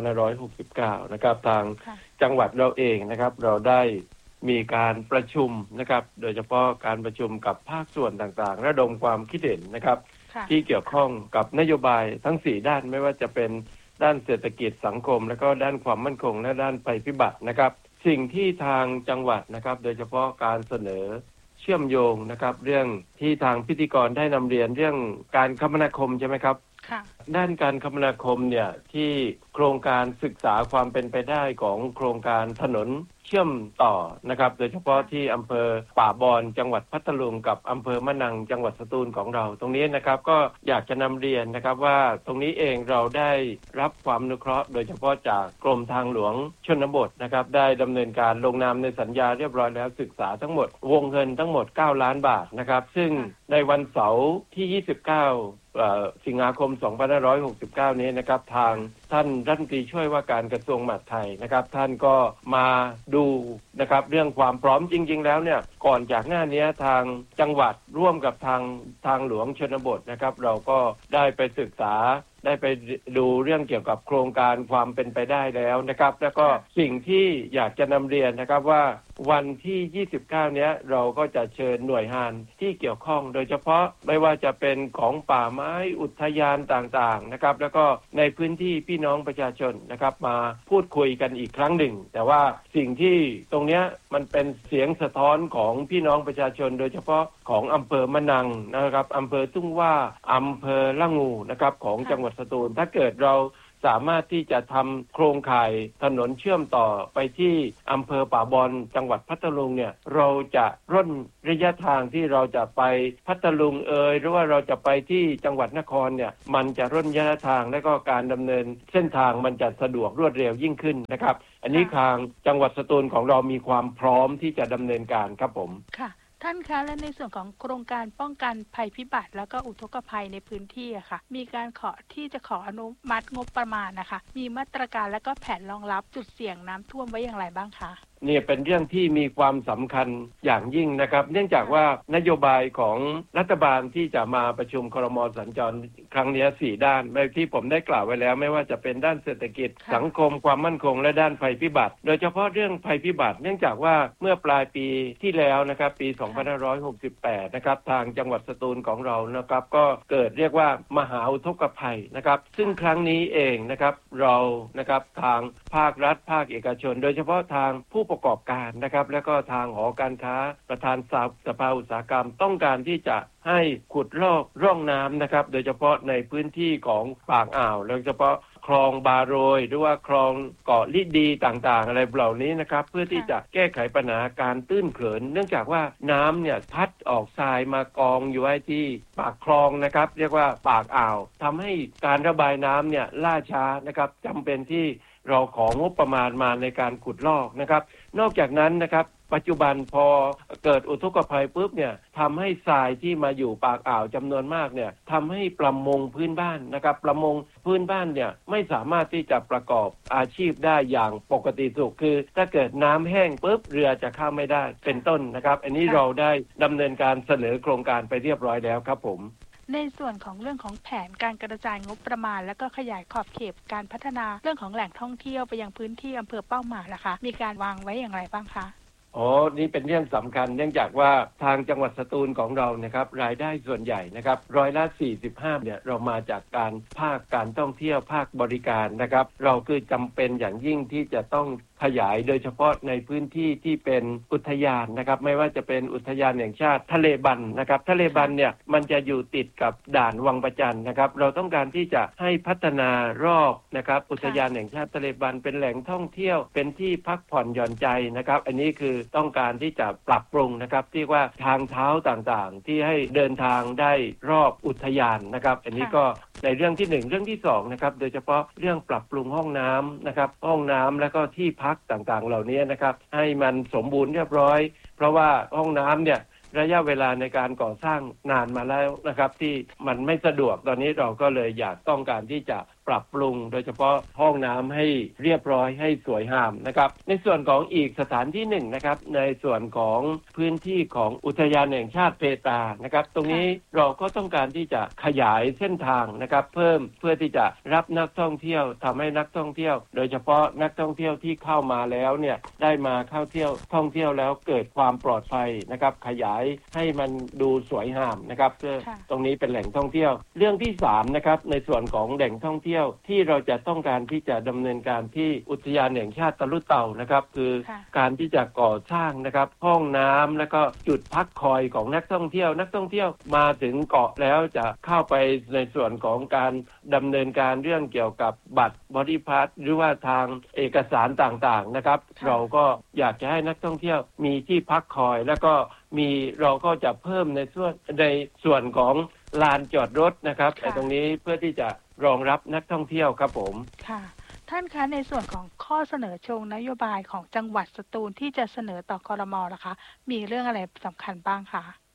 2569นะครับทางจังหวัดเราเองนะครับเราได้มีการประชุมนะครับโดยเฉพาะการประชุมกับภาคส่วนต่างๆระดมความคิดเห็นนะครับที่เกี่ยวข้องกับนโยบายทั้ง4ด้านไม่ว่าจะเป็นด้านเศรษฐกิจสังคมและก็ด้านความมั่นคงและด้านภัยพิบัตินะครับสิ่งที่ทางจังหวัดนะครับโดยเฉพาะการเสนอเชื่อมโยงนะครับเรื่องที่ทางพิธีกรได้นำเรียนเรื่องการคมนาคมใช่ไหมครับด้านการคมนาคมเนี่ยที่โครงการศึกษาความเป็นไปได้ของโครงการถนนเชื่อมต่อนะครับโดยเฉพาะที่อำเภอป่าบอนจังหวัดพัทลุงกับอำเภอมะนังจังหวัดสตูลของเราตรงนี้นะครับก็อยากจะนำเรียนนะครับว่าตรงนี้เองเราได้รับความอนุเคราะห์โดยเฉพาะจากกรมทางหลวงชนบทนะครับได้ดำเนินการลงนามในสัญญาเรียบร้อยแล้วศึกษาทั้งหมดวงเงินทั้งหมด9 ล้านบาทนะครับซึ่งในวันเสาร์ที่29สิงหาคม 2569 นี้นะครับทางท่านรัฐมนตรีช่วยว่าการกระทรวงมหาดไทยนะครับท่านก็มาดูนะครับเรื่องความพร้อมจริงๆแล้วเนี่ยก่อนจากหน้านี้ทางจังหวัดร่วมกับทางหลวงชนบทนะครับเราก็ได้ไปศึกษาได้ไปดูเรื่องเกี่ยวกับโครงการความเป็นไปได้แล้วนะครับแล้วก็สิ่งที่อยากจะนำเรียนนะครับว่าวันที่29เนี้ยเราก็จะเชิญหน่วยงานที่เกี่ยวข้องโดยเฉพาะไม่ว่าจะเป็นของป่าไม้อุทยานต่างๆนะครับแล้วก็ในพื้นที่พี่น้องประชาชนนะครับมาพูดคุยกันอีกครั้งหนึ่งแต่ว่าสิ่งที่ตรงเนี้ยมันเป็นเสียงสะท้อนของพี่น้องประชาชนโดยเฉพาะของอำเภอมะนังนะครับอำเภอทุ่งว่าอำเภอละงูนะครับของจังหวัดสตูลถ้าเกิดเราสามารถที่จะทำโครงข่ายถนนเชื่อมต่อไปที่อำเภอป่าบอนจังหวัดพัทลุงเนี่ยเราจะร่นระยะทางที่เราจะไปพัทลุงหรือว่าเราจะไปที่จังหวัดนครเนี่ยมันจะร่นระยะทางและก็การดำเนินเส้นทางมันจะสะดวกรวดเร็วยิ่งขึ้นนะครับอันนี้ทางจังหวัดสตูลของเรามีความพร้อมที่จะดำเนินการครับผมค่ะท่านคะและในส่วนของโครงการป้องกันภัยพิบัติแล้วก็อุทกภัยในพื้นที่อะค่ะมีการขออนุมัติงบประมาณนะคะมีมาตรการและก็แผนรองรับจุดเสี่ยงน้ำท่วมไว้อย่างไรบ้างคะเนี่ยเป็นเรื่องที่มีความสำคัญอย่างยิ่งนะครับเนื่องจากว่านโยบายของรัฐบาลที่จะมาประชุมครม.สัญจรครั้งนี้4ด้านที่ผมได้กล่าวไว้แล้วไม่ว่าจะเป็นด้านเศรษฐกิจสังคมความมั่นคงและด้านภัยพิบัติโดยเฉพาะเรื่องภัยพิบัติเนื่องจากว่าเมื่อปลายปีที่แล้วนะครับปี2568นะครับทางจังหวัดสตูลของเรานะครับก็เกิดเรียกว่ามหาอุทกภัยนะครับซึ่งครั้งนี้เองนะครับเรานะครับทางภาครัฐภาคเอกชนโดยเฉพาะทางผู้ประกอบการนะครับแล้วก็ทางหอการค้าประธานสภาอุตสาหกรรมต้องการที่จะให้ขุดลอกร่องน้ำนะครับโดยเฉพาะในพื้นที่ของปากอ่าวโดยเฉพาะคลองบาโรยหรือว่าคลองเกาะลิดีต่างๆอะไรเหล่านี้นะครับเพื่อที่จะแก้ไขปัญหาการตื้นเขินเนื่องจากว่าน้ำเนี่ยพัดออกทรายมากองอยู่ไว้ที่ปากคลองนะครับเรียกว่าปากอ่าวทำให้การระบายน้ำเนี่ยล่าช้านะครับจำเป็นที่เราของบประมาณมาในการขุดลอกนะครับนอกจากนั้นนะครับปัจจุบันพอเกิดอุทกภัยปุ๊บเนี่ยทำให้ทรายที่มาอยู่ปากอ่าวจำนวนมากเนี่ยทำให้ประมงพื้นบ้านนะครับประมงพื้นบ้านเนี่ยไม่สามารถที่จะประกอบอาชีพได้อย่างปกติสุขคือถ้าเกิดน้ำแห้งปุ๊บเรือจะเข้าไม่ได้เป็นต้นนะครับอันนี้เราได้ดำเนินการเสนอโครงการไปเรียบร้อยแล้วครับผมในส่วนของเรื่องของแผนการกระจายงบประมาณและก็ขยายขอบเขตการพัฒนาเรื่องของแหล่งท่องเที่ยวไปยังพื้นที่อำเภอเป้าหมายล่ะคะมีการวางไว้อย่างไรบ้างคะนี่เป็นเรื่องสำคัญเนื่องจากว่าทางจังหวัดสตูลของเรานะครับรายได้ส่วนใหญ่นะครับ45%เนี่ยเรามาจากภาคการท่องเที่ยวภาคบริการนะครับเราคือจำเป็นอย่างยิ่งที่จะต้องขยายโดยเฉพาะในพื้นที่ที่เป็นอุทยานนะครับไม่ว่าจะเป็นอุทยานแห่งชาติทะเลบันนะครับทะเลบันเนี่ยมันจะอยู่ติดกับด่านวังประจันนะครับเราต้องการที่จะให้พัฒนารอบนะครับอุทยานแห่งชาติทะเลบันเป็นแหล่งท่องเที่ยวเป็นที่พักผ่อนหย่อนใจนะครับอันนี้คือต้องการที่จะปรับปรุงนะครับที่ว่าทางเท้าต่างๆที่ให้เดินทางได้รอบอุทยานนะครับอันนี้ก็ในเรื่องที่1เรื่องที่2นะครับโดยเฉพาะเรื่องปรับปรุงห้องน้ำนะครับห้องน้ำแล้วก็ที่พักต่างๆเหล่านี้นะครับให้มันสมบูรณ์เรียบร้อยเพราะว่าห้องน้ำเนี่ยระยะเวลาในการก่อสร้างนานมาแล้วนะครับที่มันไม่สะดวกตอนนี้เราก็เลยอยากต้องการที่จะปรับปรุงโดยเฉพาะห้องน้ำให้เรียบร้อยให้สวยงามนะครับในส่วนของอีกสถานที่1นะครับในส่วนของพื้นที่ของอุทยานแห่งชาติเพตรานะครับตรงนี้เราก็ต้องการที่จะขยายเส้นทางนะครับเพิ่มเพื่อที่จะรับนักท่องเที่ยวทำให้นักท่องเที่ยวโดยเฉพาะนักท่องเที่ยวที่เข้ามาแล้วเนี่ยได้มาท่องเที่ยวแล้วเกิดความปลอดภัยนะครับขยายให้มันดูสวยงามนะครับเพื่อตรงนี้เป็นแหล่งท่องเที่ยวเรื่องที่3นะครับในส่วนของแหล่งท่องเที่ยวที่เราจะต้องการที่จะดำเนินการที่อุทยานแห่งชาติตะลุเต่านะครับคือการที่จะก่อสร้างนะครับห้องน้ำแล้วก็จุดพักคอยของนักท่องเที่ยวมาถึงเกาะแล้วจะเข้าไปในส่วนของการดำเนินการเรื่องเกี่ยวกับบัตรบอดี้พาสหรือว่าทางเอกสารต่างๆนะครับเราก็อยากจะให้นักท่องเที่ยวมีที่พักคอยแล้วก็เราก็จะเพิ่มในส่วนของลานจอดรถนะครับแต่ตรงนี้เพื่อที่จะรองรับนักท่องเที่ยวครับผมค่ะท่านคะในส่วนของข้อเสนอเชิงนโยบายของจังหวัดสตูลที่จะเสนอต่อครม.ล่ะคะมีเรื่องอะไรสำคัญบ้างคะ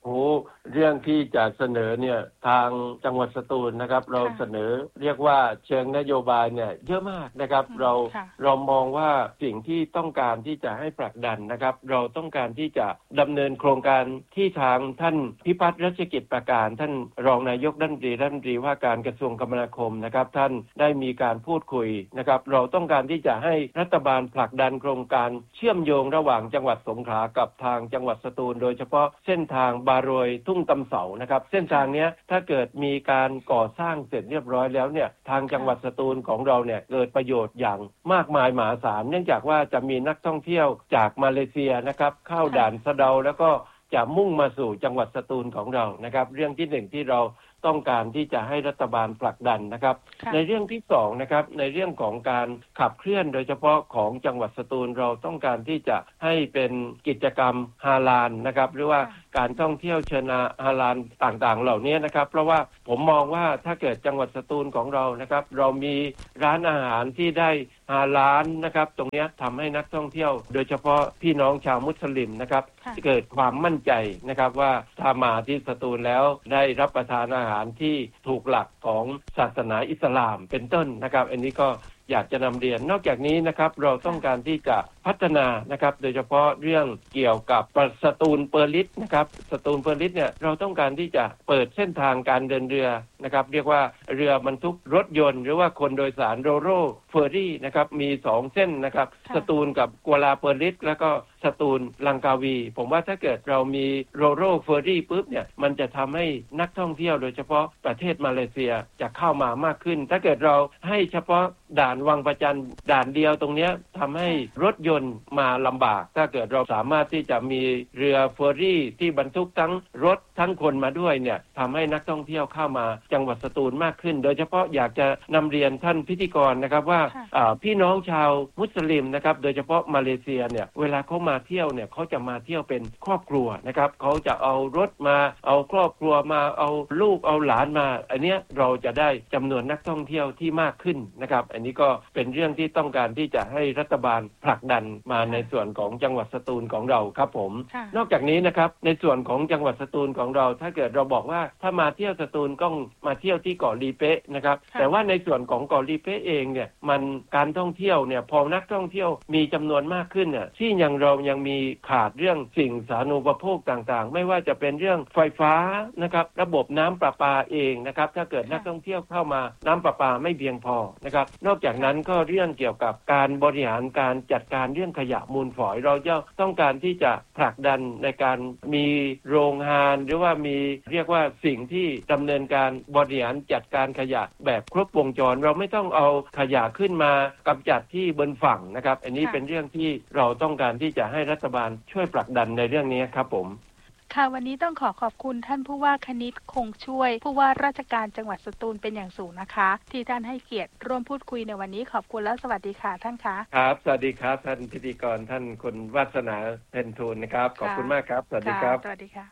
เรื่องที่จะเสนอเนี่ยทางจังหวัดสตูลนะครับเราเสนอเรียกว่าเชิงนโยบายเนี่ยเยอะมากนะครับเรามองว่าสิ่งที่ต้องการที่จะให้ผลักดันนะครับเราต้องการที่จะดำเนินโครงการที่ทางท่านพิพัฒน์รัชกิจประการท่านรองนายกรัฐมนตรีว่าการกระทรวงคมนาคมนะครับท่านได้มีการพูดคุยนะครับเราต้องการที่จะให้รัฐบาลผลักดันโครงการเชื่อมโยงระหว่างจังหวัดสงขลากับทางจังหวัดสตูลโดยเฉพาะเส้นทางบารวยทุ่งตำเสานะครับเส้นทางนี้ถ้าเกิดมีการก่อสร้างเสร็จเรียบร้อยแล้วเนี่ยทางจังหวัดสตูลของเราเนี่ยเกิดประโยชน์อย่างมากมายมหาศาลเนื่องจากว่าจะมีนักท่องเที่ยวจากมาเลเซียนะครับเข้าด่านสะเดาแล้วก็จะมุ่งมาสู่จังหวัดสตูลของเรานะครับเรื่องที่หนึ่งที่เราต้องการที่จะให้รัฐบาลผลักดันนะครับในเรื่องที่สองนะครับในเรื่องของการขับเคลื่อนโดยเฉพาะของจังหวัดสตูลเราต้องการที่จะให้เป็นกิจกรรมฮาลาลนะครับหรือว่าการท่องเที่ยวเชิงฮาลาลต่างๆเหล่านี้นะครับเพราะว่าผมมองว่าถ้าเกิดจังหวัดสตูลของเรานะครับเรามีร้านอาหารที่ได้ฮาลาลนะครับตรงนี้ทำให้นักท่องเที่ยวโดยเฉพาะพี่น้องชาวมุสลิมนะครับเกิดความมั่นใจนะครับว่าถ้ามาที่สตูลแล้วได้รับประทานอาหารที่ถูกหลักของศาสนาอิสลามเป็นต้นนะครับอันนี้ก็อยากจะนำเรียนนอกจากนี้นะครับเราต้องการที่จะพัฒนานะครับโดยเฉพาะเรื่องเกี่ยวกับสตูลเปอร์ลิสนะครับสตูลเปอร์ลิสเนี่ยเราต้องการที่จะเปิดเส้นทางการเดินเรือนะครับเรียกว่าเรือบรรทุกรถยนต์หรือว่าคนโดยสารโรโรเฟอร์รี่นะครับมี2เส้นนะครับสตูลกับกัวลาเปอร์ลิสแล้วก็สตูลลังกาวีผมว่าถ้าเกิดเรามีโรโรเฟอร์รี่ปุ๊บเนี่ยมันจะทำให้นักท่องเที่ยวโดยเฉพาะประเทศมาเลเซียจะเข้ามามากขึ้นถ้าเกิดเราให้เฉพาะด่านวังประจันด่านเดียวตรงนี้ทำให้รถยนต์มาลำบากถ้าเกิดเราสามารถที่จะมีเรือเฟอร์รี่ที่บรรทุกทั้งรถทั้งคนมาด้วยเนี่ยทำให้นักท่องเที่ยวเข้ามาจังหวัดสตูลมากขึ้นโดยเฉพาะอยากจะนำเรียนท่านพิธีกรนะครับว่าพี่น้องชาวมุสลิมนะครับโดยเฉพาะมาเลเซียเนี่ยเวลาเขามาเที่ยวเนี่ยเขาจะมาเที่ยวเป็นครอบครัวนะครับเขาจะเอารถมาเอาครอบครัวมาเอาลูกเอาหลานมาอันเนี้ยเราจะได้จำนวนนักท่องเที่ยวที่มากขึ้นนะครับอันนี้ก็เป็นเรื่องที่ต้องการที่จะให้รัฐบาลผลักดันมาในส่วนของจังหวัดสตูลของเราครับผมนอกจากนี้นะครับในส่วนของจังหวัดสตูลของเราถ้าเกิดเราบอกว่าถ้ามาเที่ยวสตูลก็มาเที่ยวที่เกาะลีเป๊ะนะครับแต่ว่าในส่วนของเกาะลีเป๊ะเองเนี่ยมันการท่องเที่ยวเนี่ยพอนักท่องเที่ยวมีจำนวนมากขึ้นเนี่ยที่เรายังมีขาดเรื่องสิ่งสาธารณูปโภคต่างๆไม่ว่าจะเป็นเรื่องไฟฟ้านะครับระบบน้ำประปาเองนะครับถ้าเกิดนักท่องเที่ยวเข้ามาน้ำประปาไม่เพียงพอนะครับนอกจากนั้นก็เรื่องเกี่ยวกับการบริหารการจัดการเรื่องขยะมูลฝอยเราจะต้องการที่จะผลักดันในการมีโรงงานหรือว่ามีเรียกว่าสิ่งที่ดำเนินการบริหารจัดการขยะแบบครบวงจรเราไม่ต้องเอาขยะขึ้นมากำจัดที่บนฝั่งนะครับอันนี้เป็นเรื่องที่เราต้องการที่จะให้รัฐบาลช่วยผลักดันในเรื่องนี้ครับผมค่ะวันนี้ต้องขอบคุณท่านผู้ว่าคณิตคงช่วยผู้ว่าราชการจังหวัดสตูลเป็นอย่างสูงนะคะที่ท่านให้เกียรติร่วมพูดคุยในวันนี้ขอบคุณและสวัสดีค่ะท่านคะครับสวัสดีครับท่านพิธีกรท่านคุณวาสนาเพ็ญทูลนะครับขอบคุณมากครับสวัสดีครับสวัสดีค่ะ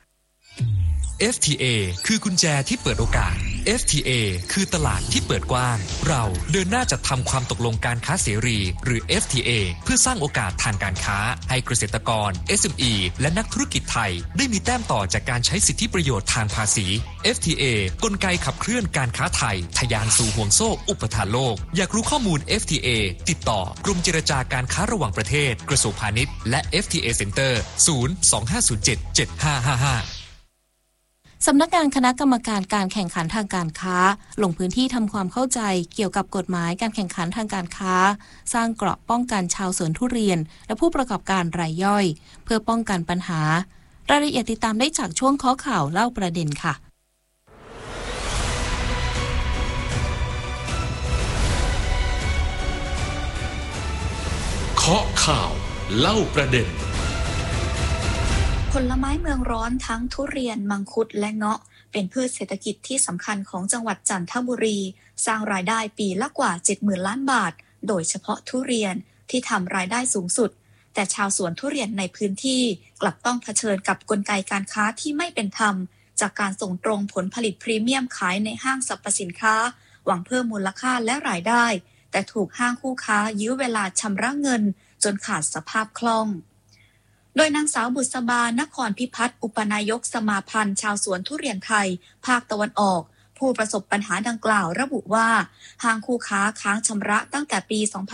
FTA คือกุญแจที่เปิดโอกาส FTA คือตลาดที่เปิดกว้างเราเดินหน้าจัดทำความตกลงการค้าเสรีหรือ FTA เพื่อสร้างโอกาสทางการค้าให้เกษตรกร SME และนักธุรกิจไทยได้มีแต้มต่อจากการใช้สิทธิประโยชน์ทางภาษี FTA กลไกขับเคลื่อนการค้าไทยทะยานสู่ห่วงโซ่อุปทานโลกอยากรู้ข้อมูล FTA ติดต่อกรมเจรจาการค้าระหว่างประเทศกระทรวงพาณิชย์และ FTA Center 025077555 สำนักงานคณะกรรมการการแข่งขันทางการค้าลงพื้นที่ทำความเข้าใจเกี่ยวกับกฎหมายการแข่งขันทางการค้าสร้างเกราะป้องกันชาวสวนทุเรียนและผู้ประกอบการรายย่อยเพื่อป้องกันปัญหารายละเอียดติดตามได้จากช่วงข้อข่าวเล่าประเด็นค่ะเคาะข่าวเล่าประเด็นผลไม้เมืองร้อนทั้งทุเรียนมังคุดและเงาะเป็นพืชเศรษฐกิจที่สำคัญของจังหวัดจันทบุรีสร้างรายได้ปีละกว่า 70,000 ล้านบาทโดยเฉพาะทุเรียนที่ทำรายได้สูงสุดแต่ชาวสวนทุเรียนในพื้นที่กลับต้องเผชิญกับกลไกการค้าที่ไม่เป็นธรรมจากการส่งตรงผลผลิตพรีเมียมขายในห้างสรรพสินค้าหวังเพิ่มมูลค่าและรายได้แต่ถูกห้างคู่ค้ายื้อเวลาชำระเงินจนขาดสภาพคล่องโโดยนางสาวบุษบานครพิพัฒน์อุปนายกสมาพันธ์ชาวสวนทุเรียนไทยภาคตะวันออกผู้ประสบปัญหาดังกล่าวระบุว่าห้างคู่ค้าค้างชำระตั้งแต่ปี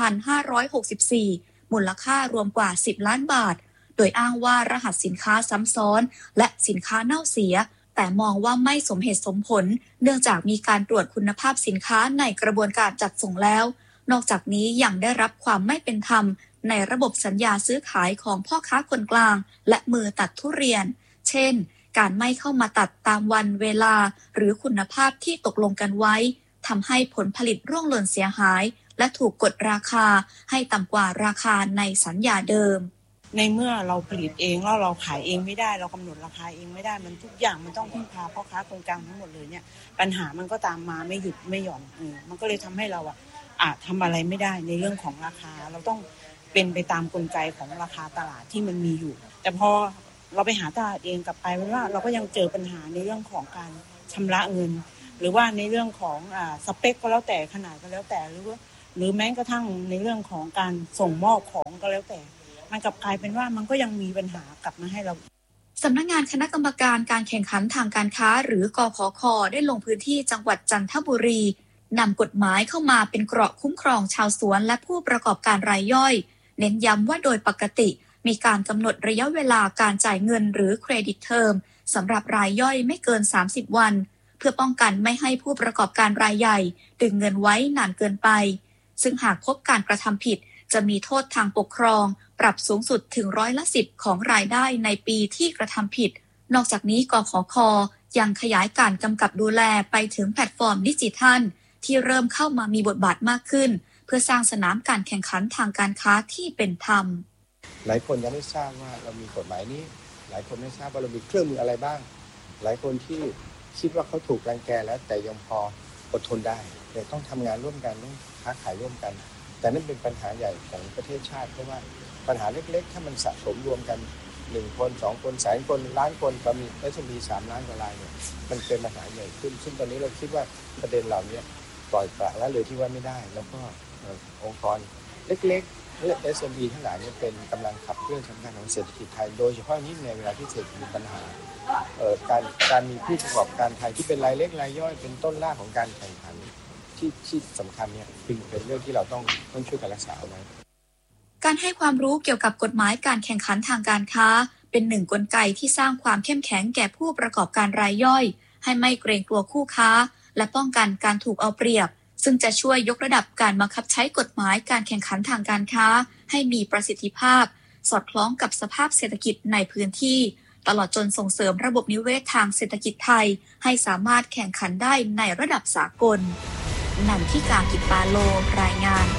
2564 มูลค่ารวมกว่า 10 ล้านบาทโดยอ้างว่ารหัสสินค้าซ้ำซ้อนและสินค้าเน่าเสียแต่มองว่าไม่สมเหตุสมผลเนื่องจากมีการตรวจคุณภาพสินค้าในกระบวนการจัดส่งแล้วนอกจากนี้ยังได้รับความไม่เป็นธรรมในระบบสัญญาซื้อขายของพ่อค้าคนกลางและมือตัดทุเรียนเช่นการไม่เข้ามาตัดตามวันเวลาหรือคุณภาพที่ตกลงกันไว้ทำให้ผลผลิตร่วงหล่นเสียหายและถูกกดราคาให้ต่ำกว่าราคาในสัญญาเดิมในเมื่อเราผลิตเองแล้วเราขายเองไม่ได้เรากำหนดราคาเองไม่ได้มันทุกอย่างมันต้องพึ่งพาพ่อค้าคนกลางทั้งหมดเลยเนี่ยปัญหามันก็ตามมาไม่หยุดไม่หย่อนมันก็เลยทำให้เราทำอะไรไม่ได้ในเรื่องของราคาเราต้องเป็นไปตามกลไกของราคาตลาดที่มันมีอยู่แต่พอเราไปหาตลาดเองกลับไปว่าเราก็ยังเจอปัญหาในเรื่องของการชำระเงินหรือว่าในเรื่องของสเปคก็แล้วแต่ขนาดก็แล้วแต่หรือแม้กระทั่งในเรื่องของการส่งมอบของก็แล้วแต่มันกลับกลายเป็นว่ามันก็ยังมีปัญหากลับมาให้เราสำนักงานคณะกรรมการการแข่งขันทางการค้าหรือกขค.ได้ลงพื้นที่จังหวัดจันทบุรีนำกฎหมายเข้ามาเป็นเกราะคุ้มครองชาวสวนและผู้ประกอบการรายย่อยเน้นย้ำว่าโดยปกติมีการกำหนดระยะเวลาการจ่ายเงินหรือเครดิตเทอมสำหรับรายย่อยไม่เกิน30วันเพื่อป้องกันไม่ให้ผู้ประกอบการรายใหญ่ดึงเงินไว้นานเกินไปซึ่งหากพบการกระทำผิดจะมีโทษทางปกครองปรับสูงสุดถึง10%ของรายได้ในปีที่กระทำผิดนอกจากนี้กขค.ยังขยายการกำกับดูแลไปถึงแพลตฟอร์มดิจิทัลที่เริ่มเข้ามามีบทบาทมากขึ้นเพื่อสร้างสนามการแข่งขันทางการค้าที่เป็นธรรมหลายคนยังไม่ทราบว่าเรามีกฎหมายนี้หลายคนไม่ทราบว่าเรามีเครื่องมืออะไรบ้างหลายคนที่คิดว่าเขาถูกรังแกแล้วแต่ยังพออดทนได้แต่ต้องทำงานร่วมกันต้องค้าขายร่วมกันแต่นั่นเป็นปัญหาใหญ่ของประเทศชาติเพราะว่าปัญหาเล็กๆถ้ามันสะสมรวมกัน1คน2คนแสนคนล้านคนก็มี3 ล้านกว่า รายเนี่ยมันเป็นปัญหาใหญ่ขึ้นซึ่งตอนนี้เราคิดว่าประเด็นเหล่านี้ปล่อยปละละเลยที่ว่าไม่ได้แล้วก็องค์กรเล็กๆและ SME ทั้งหลายเนี่ยเป็นกำลังขับเคลื่อนสำคัญของเศรษฐกิจไทยโดยเฉพาะนี้ในเวลาที่เศรษฐกิจมีปัญหาการมีผู้ประกอบการไทยที่เป็นรายเล็กรายย่อยเป็นต้นรากของการแข่งขันที่สำคัญเนี่ยเป็นเรื่องที่เราต้องช่วยกันรักษาเอาไว้การให้ความรู้เกี่ยวกับกฎหมายการแข่งขันทางการค้าเป็นหนึ่งกลไกที่สร้างความเข้มแข็งแก่ผู้ประกอบการรายย่อยให้ไม่เกรงกลัวคู่ค้าและป้องกันการถูกเอาเปรียบซึ่งจะช่วยยกระดับการบังคับใช้กฎหมายการแข่งขันทางการค้าให้มีประสิทธิภาพสอดคล้องกับสภาพเศรษฐกิจในพื้นที่ตลอดจนส่งเสริมระบบนิเวศทางเศรษฐกิจไทยให้สามารถแข่งขันได้ในระดับสากลนันทิกา กิจปาโลรายงาน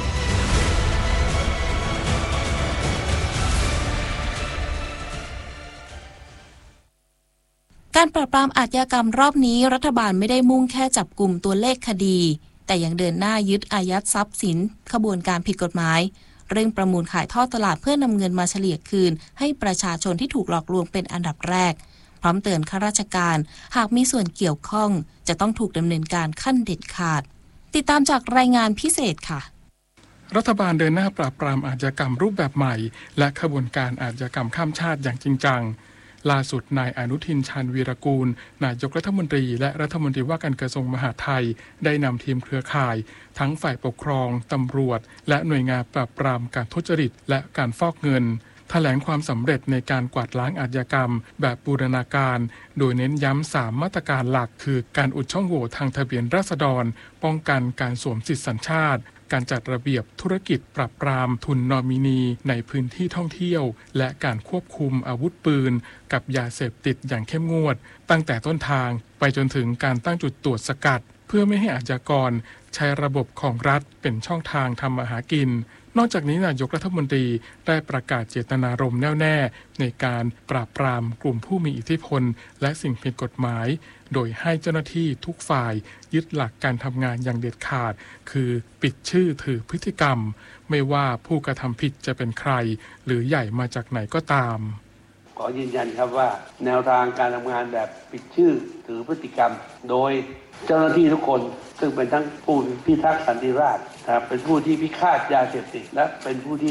การปราบปรามอาชญากรรมรอบนี้รัฐบาลไม่ได้มุ่งแค่จับกลุ่มตัวเลขคดีแต่ยังเดินหน้ายึดอายัดทรัพย์สินขบวนการผิดกฎหมายเร่งประมูลขายทอดตลาดเพื่อนำเงินมาเฉลี่ยคืนให้ประชาชนที่ถูกหลอกลวงเป็นอันดับแรกพร้อมเตือนข้าราชการหากมีส่วนเกี่ยวข้องจะต้องถูกดำเนินการขั้นเด็ดขาดติดตามจากรายงานพิเศษค่ะรัฐบาลเดินหน้าปราบปรามอาชญากรรมรูปแบบใหม่และขบวนการอาชญากรรมข้ามชาติอย่างจริงจังล่าสุดนายอนุทินชาญวีรกูลนายกรัฐมนตรีและรัฐมนตรีว่าการกระทรวงมหาดไทยได้นำทีมเครือข่ายทั้งฝ่ายปกครองตำรวจและหน่วยงานปราบปรามการทุจริตและการฟอกเงินแถลงความสำเร็จในการกวาดล้างอาชญากรรมแบบบูรณาการโดยเน้นย้ำ3มาตรการหลักคือการอุดช่องโหว่ทางทะเบียนราษฎรป้องกันการสวมสิทธิสัญชาติการจัดระเบียบธุรกิจปราบปรามทุนนอมินีในพื้นที่ท่องเที่ยวและการควบคุมอาวุธปืนกับยาเสพติดอย่างเข้มงวดตั้งแต่ต้นทางไปจนถึงการตั้งจุดตรวจสกัดเพื่อไม่ให้อาชญากรใช้ระบบของรัฐเป็นช่องทางทำมาหากินนอกจากนี้นายกรัฐมนตรีได้ประกาศเจตนารมณ์แน่วแน่ในการปราบปรามกลุ่มผู้มีอิทธิพลและสิ่งผิดกฎหมายโดยให้เจ้าหน้าที่ทุกฝ่ายยึดหลักการทำงานอย่างเด็ดขาดคือปิดชื่อถือพฤติกรรมไม่ว่าผู้กระทำผิดจะเป็นใครหรือใหญ่มาจากไหนก็ตามขอยืนยันครับว่าแนวทางการทำงานแบบปิดชื่อถือพฤติกรรมโดยเจ้าหน้าที่ทุกคนซึ่งเป็นทั้งผู้พิทักษ์สันติราษฎร์เป็นผู้ที่พิฆาตยาเสพติดและเป็นผู้ที่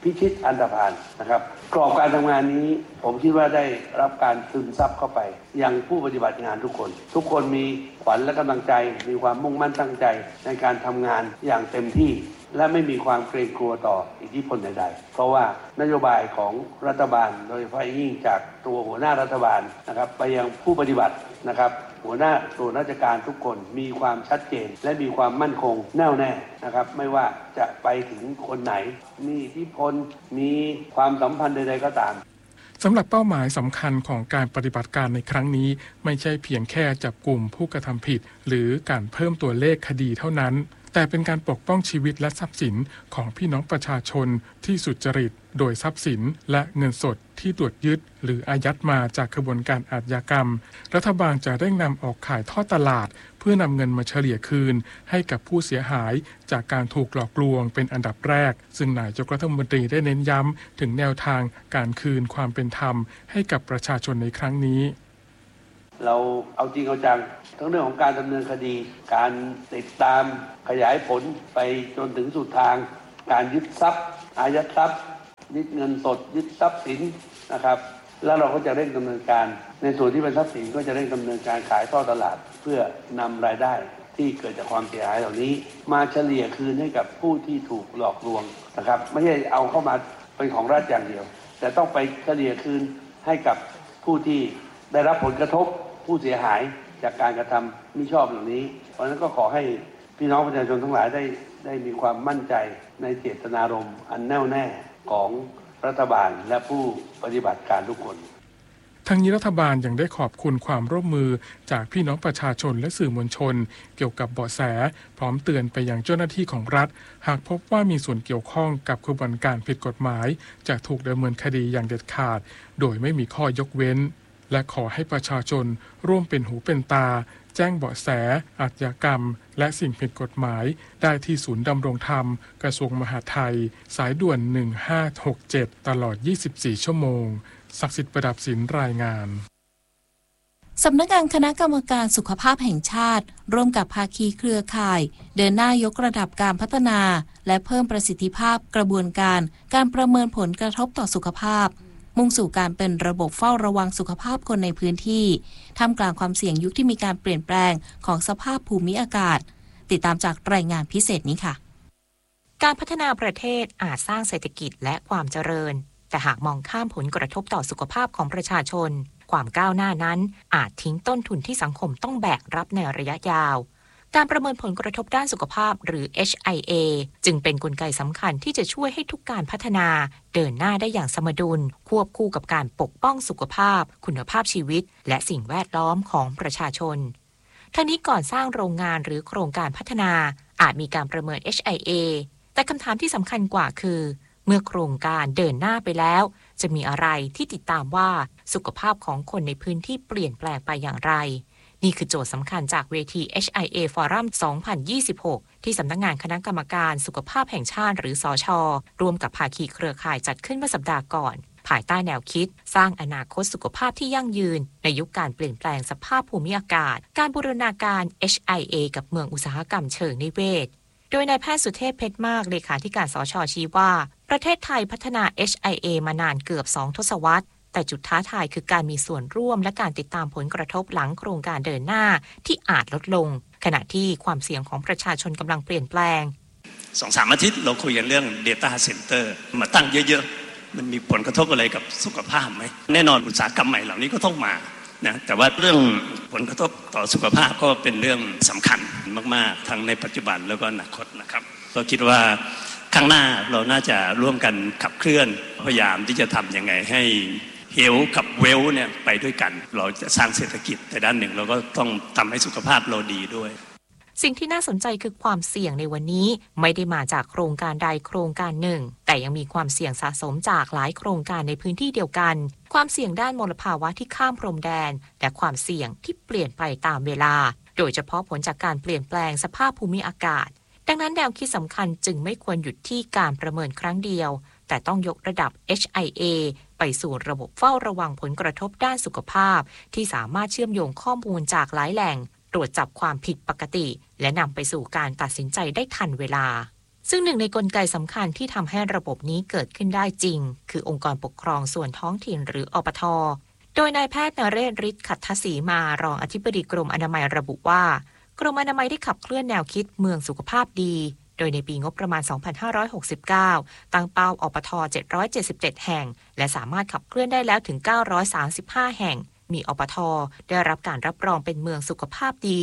พิชิตอันธพาลนะครับกรอบการทำงานนี้ผมคิดว่าได้รับการซึมซับเข้าไปยังผู้ปฏิบัติงานทุกคนมีขวัญและกำลังใจมีความมุ่งมั่นตั้งใจในการทำงานอย่างเต็มที่และไม่มีความเกรงกลัวต่ออิทธิพลใดๆเพราะว่านโยบายของรัฐบาลโดยเฉพาะยิ่งจากตัวหัวหน้ารัฐบาลนะครับไปยังผู้ปฏิบัตินะครับหัวหน้าส่วนราชการทุกคนมีความชัดเจนและมีความมั่นคงแน่วแน่นะครับไม่ว่าจะไปถึงคนไหนมีอิทธิพลมีความสัมพันธ์ใดๆก็ตามสำหรับเป้าหมายสำคัญของการปฏิบัติการในครั้งนี้ไม่ใช่เพียงแค่จับกลุ่มผู้กระทำผิดหรือการเพิ่มตัวเลขคดีเท่านั้นแต่เป็นการปกป้องชีวิตและทรัพย์สินของพี่น้องประชาชนที่สุจริตโดยทรัพย์สินและเงินสดที่ตรวจยึดหรืออายัดมาจากกระบวนการอาชญากรรมรัฐบาลจะเร่งนำออกขายทอดตลาดเพื่อนำเงินมาเฉลี่ยคืนให้กับผู้เสียหายจากการถูกหลอกลวงเป็นอันดับแรกซึ่งนายกรัฐมนตรีได้เน้นย้ำถึงแนวทางการคืนความเป็นธรรมให้กับประชาชนในครั้งนี้เราเอาจริงเอาจังทั้งเรื่องของการดำเนินคดีการติดตามขยายผลไปจนถึงสุดทางการยึดทรัพย์อายัดทรัพย์ยึดเงินสดยึดทรัพย์สินนะครับแล้วเราก็จะเร่งดำเนินการในส่วนที่เป็นทรัพย์สินก็จะเร่งดำเนินการขายทอดตลาดเพื่อนำรายได้ที่เกิดจากความเสียหายเหล่านี้มาเฉลี่ยคืนให้กับผู้ที่ถูกหลอกลวงนะครับไม่ใช่เอาเข้ามาเป็นของรัฐอย่างเดียวแต่ต้องไปเฉลี่ยคืนให้กับผู้ที่ได้รับผลกระทบผู้เสียหายจากการกระทำมิชอบเหล่านี้เพราะฉะนั้นก็ขอให้พี่น้องประชาชนทั้งหลายได้มีความมั่นใจในเจตนารมณ์อันแน่วแน่ของรัฐบาลและผู้ปฏิบัติการทุกคนทั้งนี้รัฐบาลยังได้ขอบคุณความร่วมมือจากพี่น้องประชาชนและสื่อมวลชนเกี่ยวกับเบาะแสพร้อมเตือนไปยังเจ้าหน้าที่ของรัฐหากพบว่ามีส่วนเกี่ยวข้องกับกระบวนการผิดกฎหมายจะถูกดำเนินคดีอย่างเด็ดขาดโดยไม่มีข้อยกเว้นและขอให้ประชาชนร่วมเป็นหูเป็นตาแจ้งเบาะแสอาชญากรรมและสิ่งผิดกฎหมายได้ที่ศูนย์ดำรงธรรมกระทรวงมหาดไทยสายด่วน1567ตลอด24ชั่วโมงศักดิ์สิทธิ์ประดับศิลป์รายงานสำนักงานคณะกรรมการสุขภาพแห่งชาติร่วมกับภาคีเครือข่ายเดินหน้ายกระดับการพัฒนาและเพิ่มประสิทธิภาพกระบวนการประเมินผลกระทบต่อสุขภาพมุ่งสู่การเป็นระบบเฝ้าระวังสุขภาพคนในพื้นที่ท่ามกลางความเสี่ยงยุคที่มีการเปลี่ยนแปลงของสภาพภูมิอากาศติดตามจากรายงานพิเศษนี้ค่ะการพัฒนาประเทศอาจสร้างเศรษฐกิจและความเจริญแต่หากมองข้ามผลกระทบต่อสุขภาพของประชาชนความก้าวหน้านั้นอาจทิ้งต้นทุนที่สังคมต้องแบกรับในระยะยาวการประเมินผลกระทบด้านสุขภาพหรือ HIA จึงเป็นกลไกสำคัญที่จะช่วยให้ทุกการพัฒนาเดินหน้าได้อย่างสมดุลควบคู่กับการปกป้องสุขภาพคุณภาพชีวิตและสิ่งแวดล้อมของประชาชนทั้งนี้ก่อนสร้างโรงงานหรือโครงการพัฒนาอาจมีการประเมิน HIA แต่คำถามที่สำคัญกว่าคือเมื่อโครงการเดินหน้าไปแล้วจะมีอะไรที่ติดตามว่าสุขภาพของคนในพื้นที่เปลี่ยนแปลงไปอย่างไรนี่คือโจทย์สำคัญจากเวที HIA Forum 2026 ที่สำนักงานคณะกรรมการสุขภาพแห่งชาติหรือสช.ร่วมกับภาคีเครือข่ายจัดขึ้นเมื่อสัปดาห์ก่อนภายใต้แนวคิดสร้างอนาคตสุขภาพที่ยั่งยืนในยุคการเปลี่ยนแปลงสภาพภูมิอากาศการบูรณาการ HIA กับเมืองอุตสาหกรรมเชิงนิเวศโดยนายแพทย์สุเทพเพชรมากเลขาธิการสช.ชี้ว่าประเทศไทยพัฒนา HIA มานานเกือบ2 ทศวรรษแต่จุดท้าทายคือการมีส่วนร่วมและการติดตามผลกระทบหลังโครงการเดินหน้าที่อาจลดลงขณะที่ความเสี่ยงของประชาชนกำลังเปลี่ยนแปลง 2-3 อาทิตย์เราคุยกันเรื่อง Data Center มาตั้งเยอะๆมันมีผลกระทบอะไรกับสุขภาพไหมแน่นอนอุตสาหกรรมใหม่เหล่านี้ก็ต้องมานะแต่ว่าเรื่องผลกระทบต่อสุขภาพก็เป็นเรื่องสำคัญมากๆทั้งในปัจจุบันแล้วก็อนาคตนะครับก็คิดว่าข้างหน้าเราน่าจะร่วมกันขับเคลื่อนพยายามที่จะทำยังไงให้เฮลกับเวลเนี่ยไปด้วยกันเราจะสร้างเศรษฐกิจแต่ด้านหนึ่งเราก็ต้องทำให้สุขภาพเราดีด้วยสิ่งที่น่าสนใจคือความเสี่ยงในวันนี้ไม่ได้มาจากโครงการใดโครงการหนึ่งแต่ยังมีความเสี่ยงสะสมจากหลายโครงการในพื้นที่เดียวกันความเสี่ยงด้านมลภาวะที่ข้ามพรมแดนและความเสี่ยงที่เปลี่ยนไปตามเวลาโดยเฉพาะผลจากการเปลี่ยนแปลงสภาพภูมิอากาศดังนั้นแนวคิดสำคัญจึงไม่ควรหยุดที่การประเมินครั้งเดียวแต่ต้องยกระดับ HIA ไปสู่ระบบเฝ้าระวังผลกระทบด้านสุขภาพที่สามารถเชื่อมโยงข้อมูลจากหลายแหล่งตรวจจับความผิดปกติและนำไปสู่การตัดสินใจได้ทันเวลาซึ่งหนึ่งในกลไกสำคัญที่ทำให้ระบบนี้เกิดขึ้นได้จริงคือองค์กรปกครองส่วนท้องถิ่นหรืออปท.โดยนายแพทย์นเรศ ฤทธิ์ขัตถศรีมารองอธิบดีกรมอนามัยระบุว่ากรมอนามัยได้ขับเคลื่อนแนวคิดเมืองสุขภาพดีโดยในปีงบประมาณ 2569 ตั้งเป้าอปท. 777 แห่งและสามารถขับเคลื่อนได้แล้วถึง 935 แห่งมีอปท.ได้รับการรับรองเป็นเมืองสุขภาพดี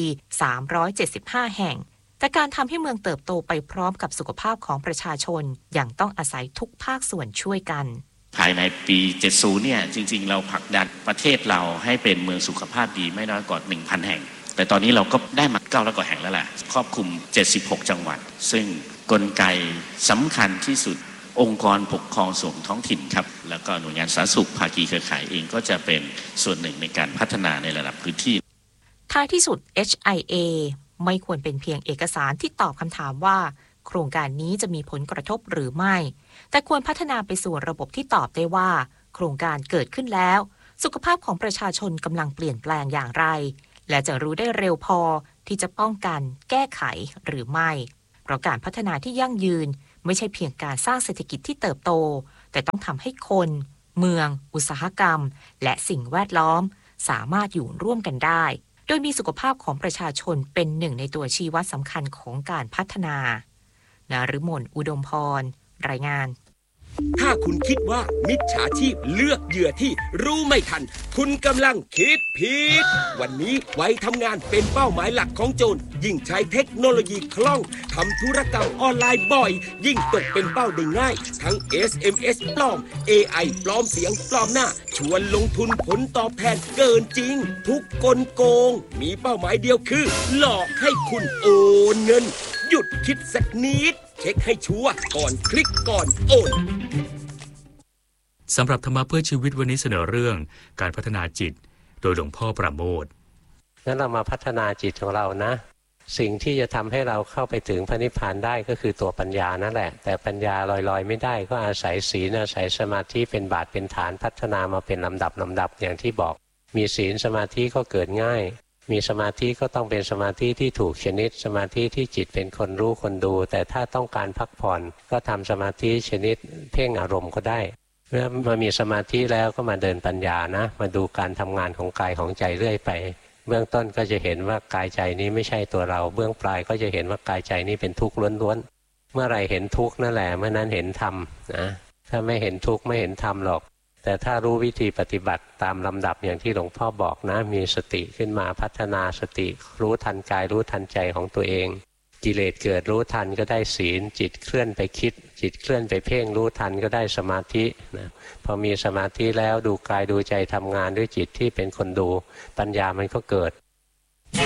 375 แห่งแต่การทำให้เมืองเติบโตไปพร้อมกับสุขภาพของประชาชนยังต้องอาศัยทุกภาคส่วนช่วยกันภายในปี 70 เนี่ยจริงๆเราผลักดันประเทศเราให้เป็นเมืองสุขภาพดีไม่น้อยกว่า 1,000 แห่งแต่ตอนนี้เราก็ได้มา900 กว่าแห่งแล้วแหละครอบคลุม76 จังหวัดซึ่งกลไกสำคัญที่สุดองค์กรปกครองส่วนท้องถิ่นครับแล้วก็หน่วยงานสาธารณสุขภาคีเครือข่ายเองก็จะเป็นส่วนหนึ่งในการพัฒนาในระดับพื้นที่ท้ายที่สุด HIA ไม่ควรเป็นเพียงเอกสารที่ตอบคำถามว่าโครงการนี้จะมีผลกระทบหรือไม่แต่ควรพัฒนาไปสู่ระบบที่ตอบได้ว่าโครงการเกิดขึ้นแล้วสุขภาพของประชาชนกำลังเปลี่ยนแปลงอย่างไรและจะรู้ได้เร็วพอที่จะป้องกันแก้ไขหรือไม่เพราะการพัฒนาที่ยั่งยืนไม่ใช่เพียงการสร้างเศรษฐกิจที่เติบโตแต่ต้องทำให้คนเมืองอุตสาหกรรมและสิ่งแวดล้อมสามารถอยู่ร่วมกันได้โดยมีสุขภาพของประชาชนเป็นหนึ่งในตัวชี้วัดสำคัญของการพัฒนานฤมล อุดมพรรายงานถ้าคุณคิดว่ามิจฉาชีพเลือกเหยื่อที่รู้ไม่ทันคุณกำลังคิดผิดวันนี้ไว้ทำงานเป็นเป้าหมายหลักของโจรยิ่งใช้เทคโนโลยีคล่องทำธุรกรรมออนไลน์บ่อยยิ่งตกเป็นเป้าได้ง่ายทั้ง SMS ปลอม AI ปลอมเสียงปลอมหน้าชวนลงทุนผลตอบแทนเกินจริงทุกกลโกงมีเป้าหมายเดียวคือหลอกให้คุณโอนเงินหยุดคิดสักนิดเช็คให้ชัวร์ก่อนคลิกก่อนโอนสำหรับธรรมะเพื่อชีวิตวันนี้เสนอเรื่องการพัฒนาจิตโดยหลวงพ่อประโมทงั้นเรามาพัฒนาจิตของเรานะสิ่งที่จะทำให้เราเข้าไปถึงพระนิพพานได้ก็คือตัวปัญญานั่นแหละแต่ปัญญาลอยๆไม่ได้ก็อาศัยศีลอาศัยสมาธิเป็นบาทเป็นฐานพัฒนามาเป็นลำดับอย่างที่บอกมีศีลสมาธิก็เกิดง่ายมีสมาธิก็ต้องเป็นสมาธิที่ถูกชนิดสมาธิที่จิตเป็นคนรู้คนดูแต่ถ้าต้องการพักผ่อนก็ทำสมาธิชนิดเพ่งอารมณ์ก็ได้เมื่อมามีสมาธิแล้วก็มาเดินปัญญานะมาดูการทำงานของกายของใจเรื่อยไปเบื้องต้นก็จะเห็นว่ากายใจนี้ไม่ใช่ตัวเราเบื้องปลายก็จะเห็นว่ากายใจนี้เป็นทุกข์ล้วนๆเมื่อไรเห็นทุกข์นั่นแหละเมื่อนั้นเห็นธรรมนะถ้าไม่เห็นทุกข์ไม่เห็นธรรมหรอกแต่ถ้ารู้วิธีปฏิบัติตามลำดับอย่างที่หลวงพ่อบอกนะมีสติขึ้นมาพัฒนาสติรู้ทันกายรู้ทันใจของตัวเองกิเลสเกิดรู้ทันก็ได้ศีลจิตเคลื่อนไปคิดจิตเคลื่อนไปเพ่งรู้ทันก็ได้สมาธินะพอมีสมาธิแล้วดูกายดูใจทำงานด้วยจิตที่เป็นคนดูปัญญามันก็เกิด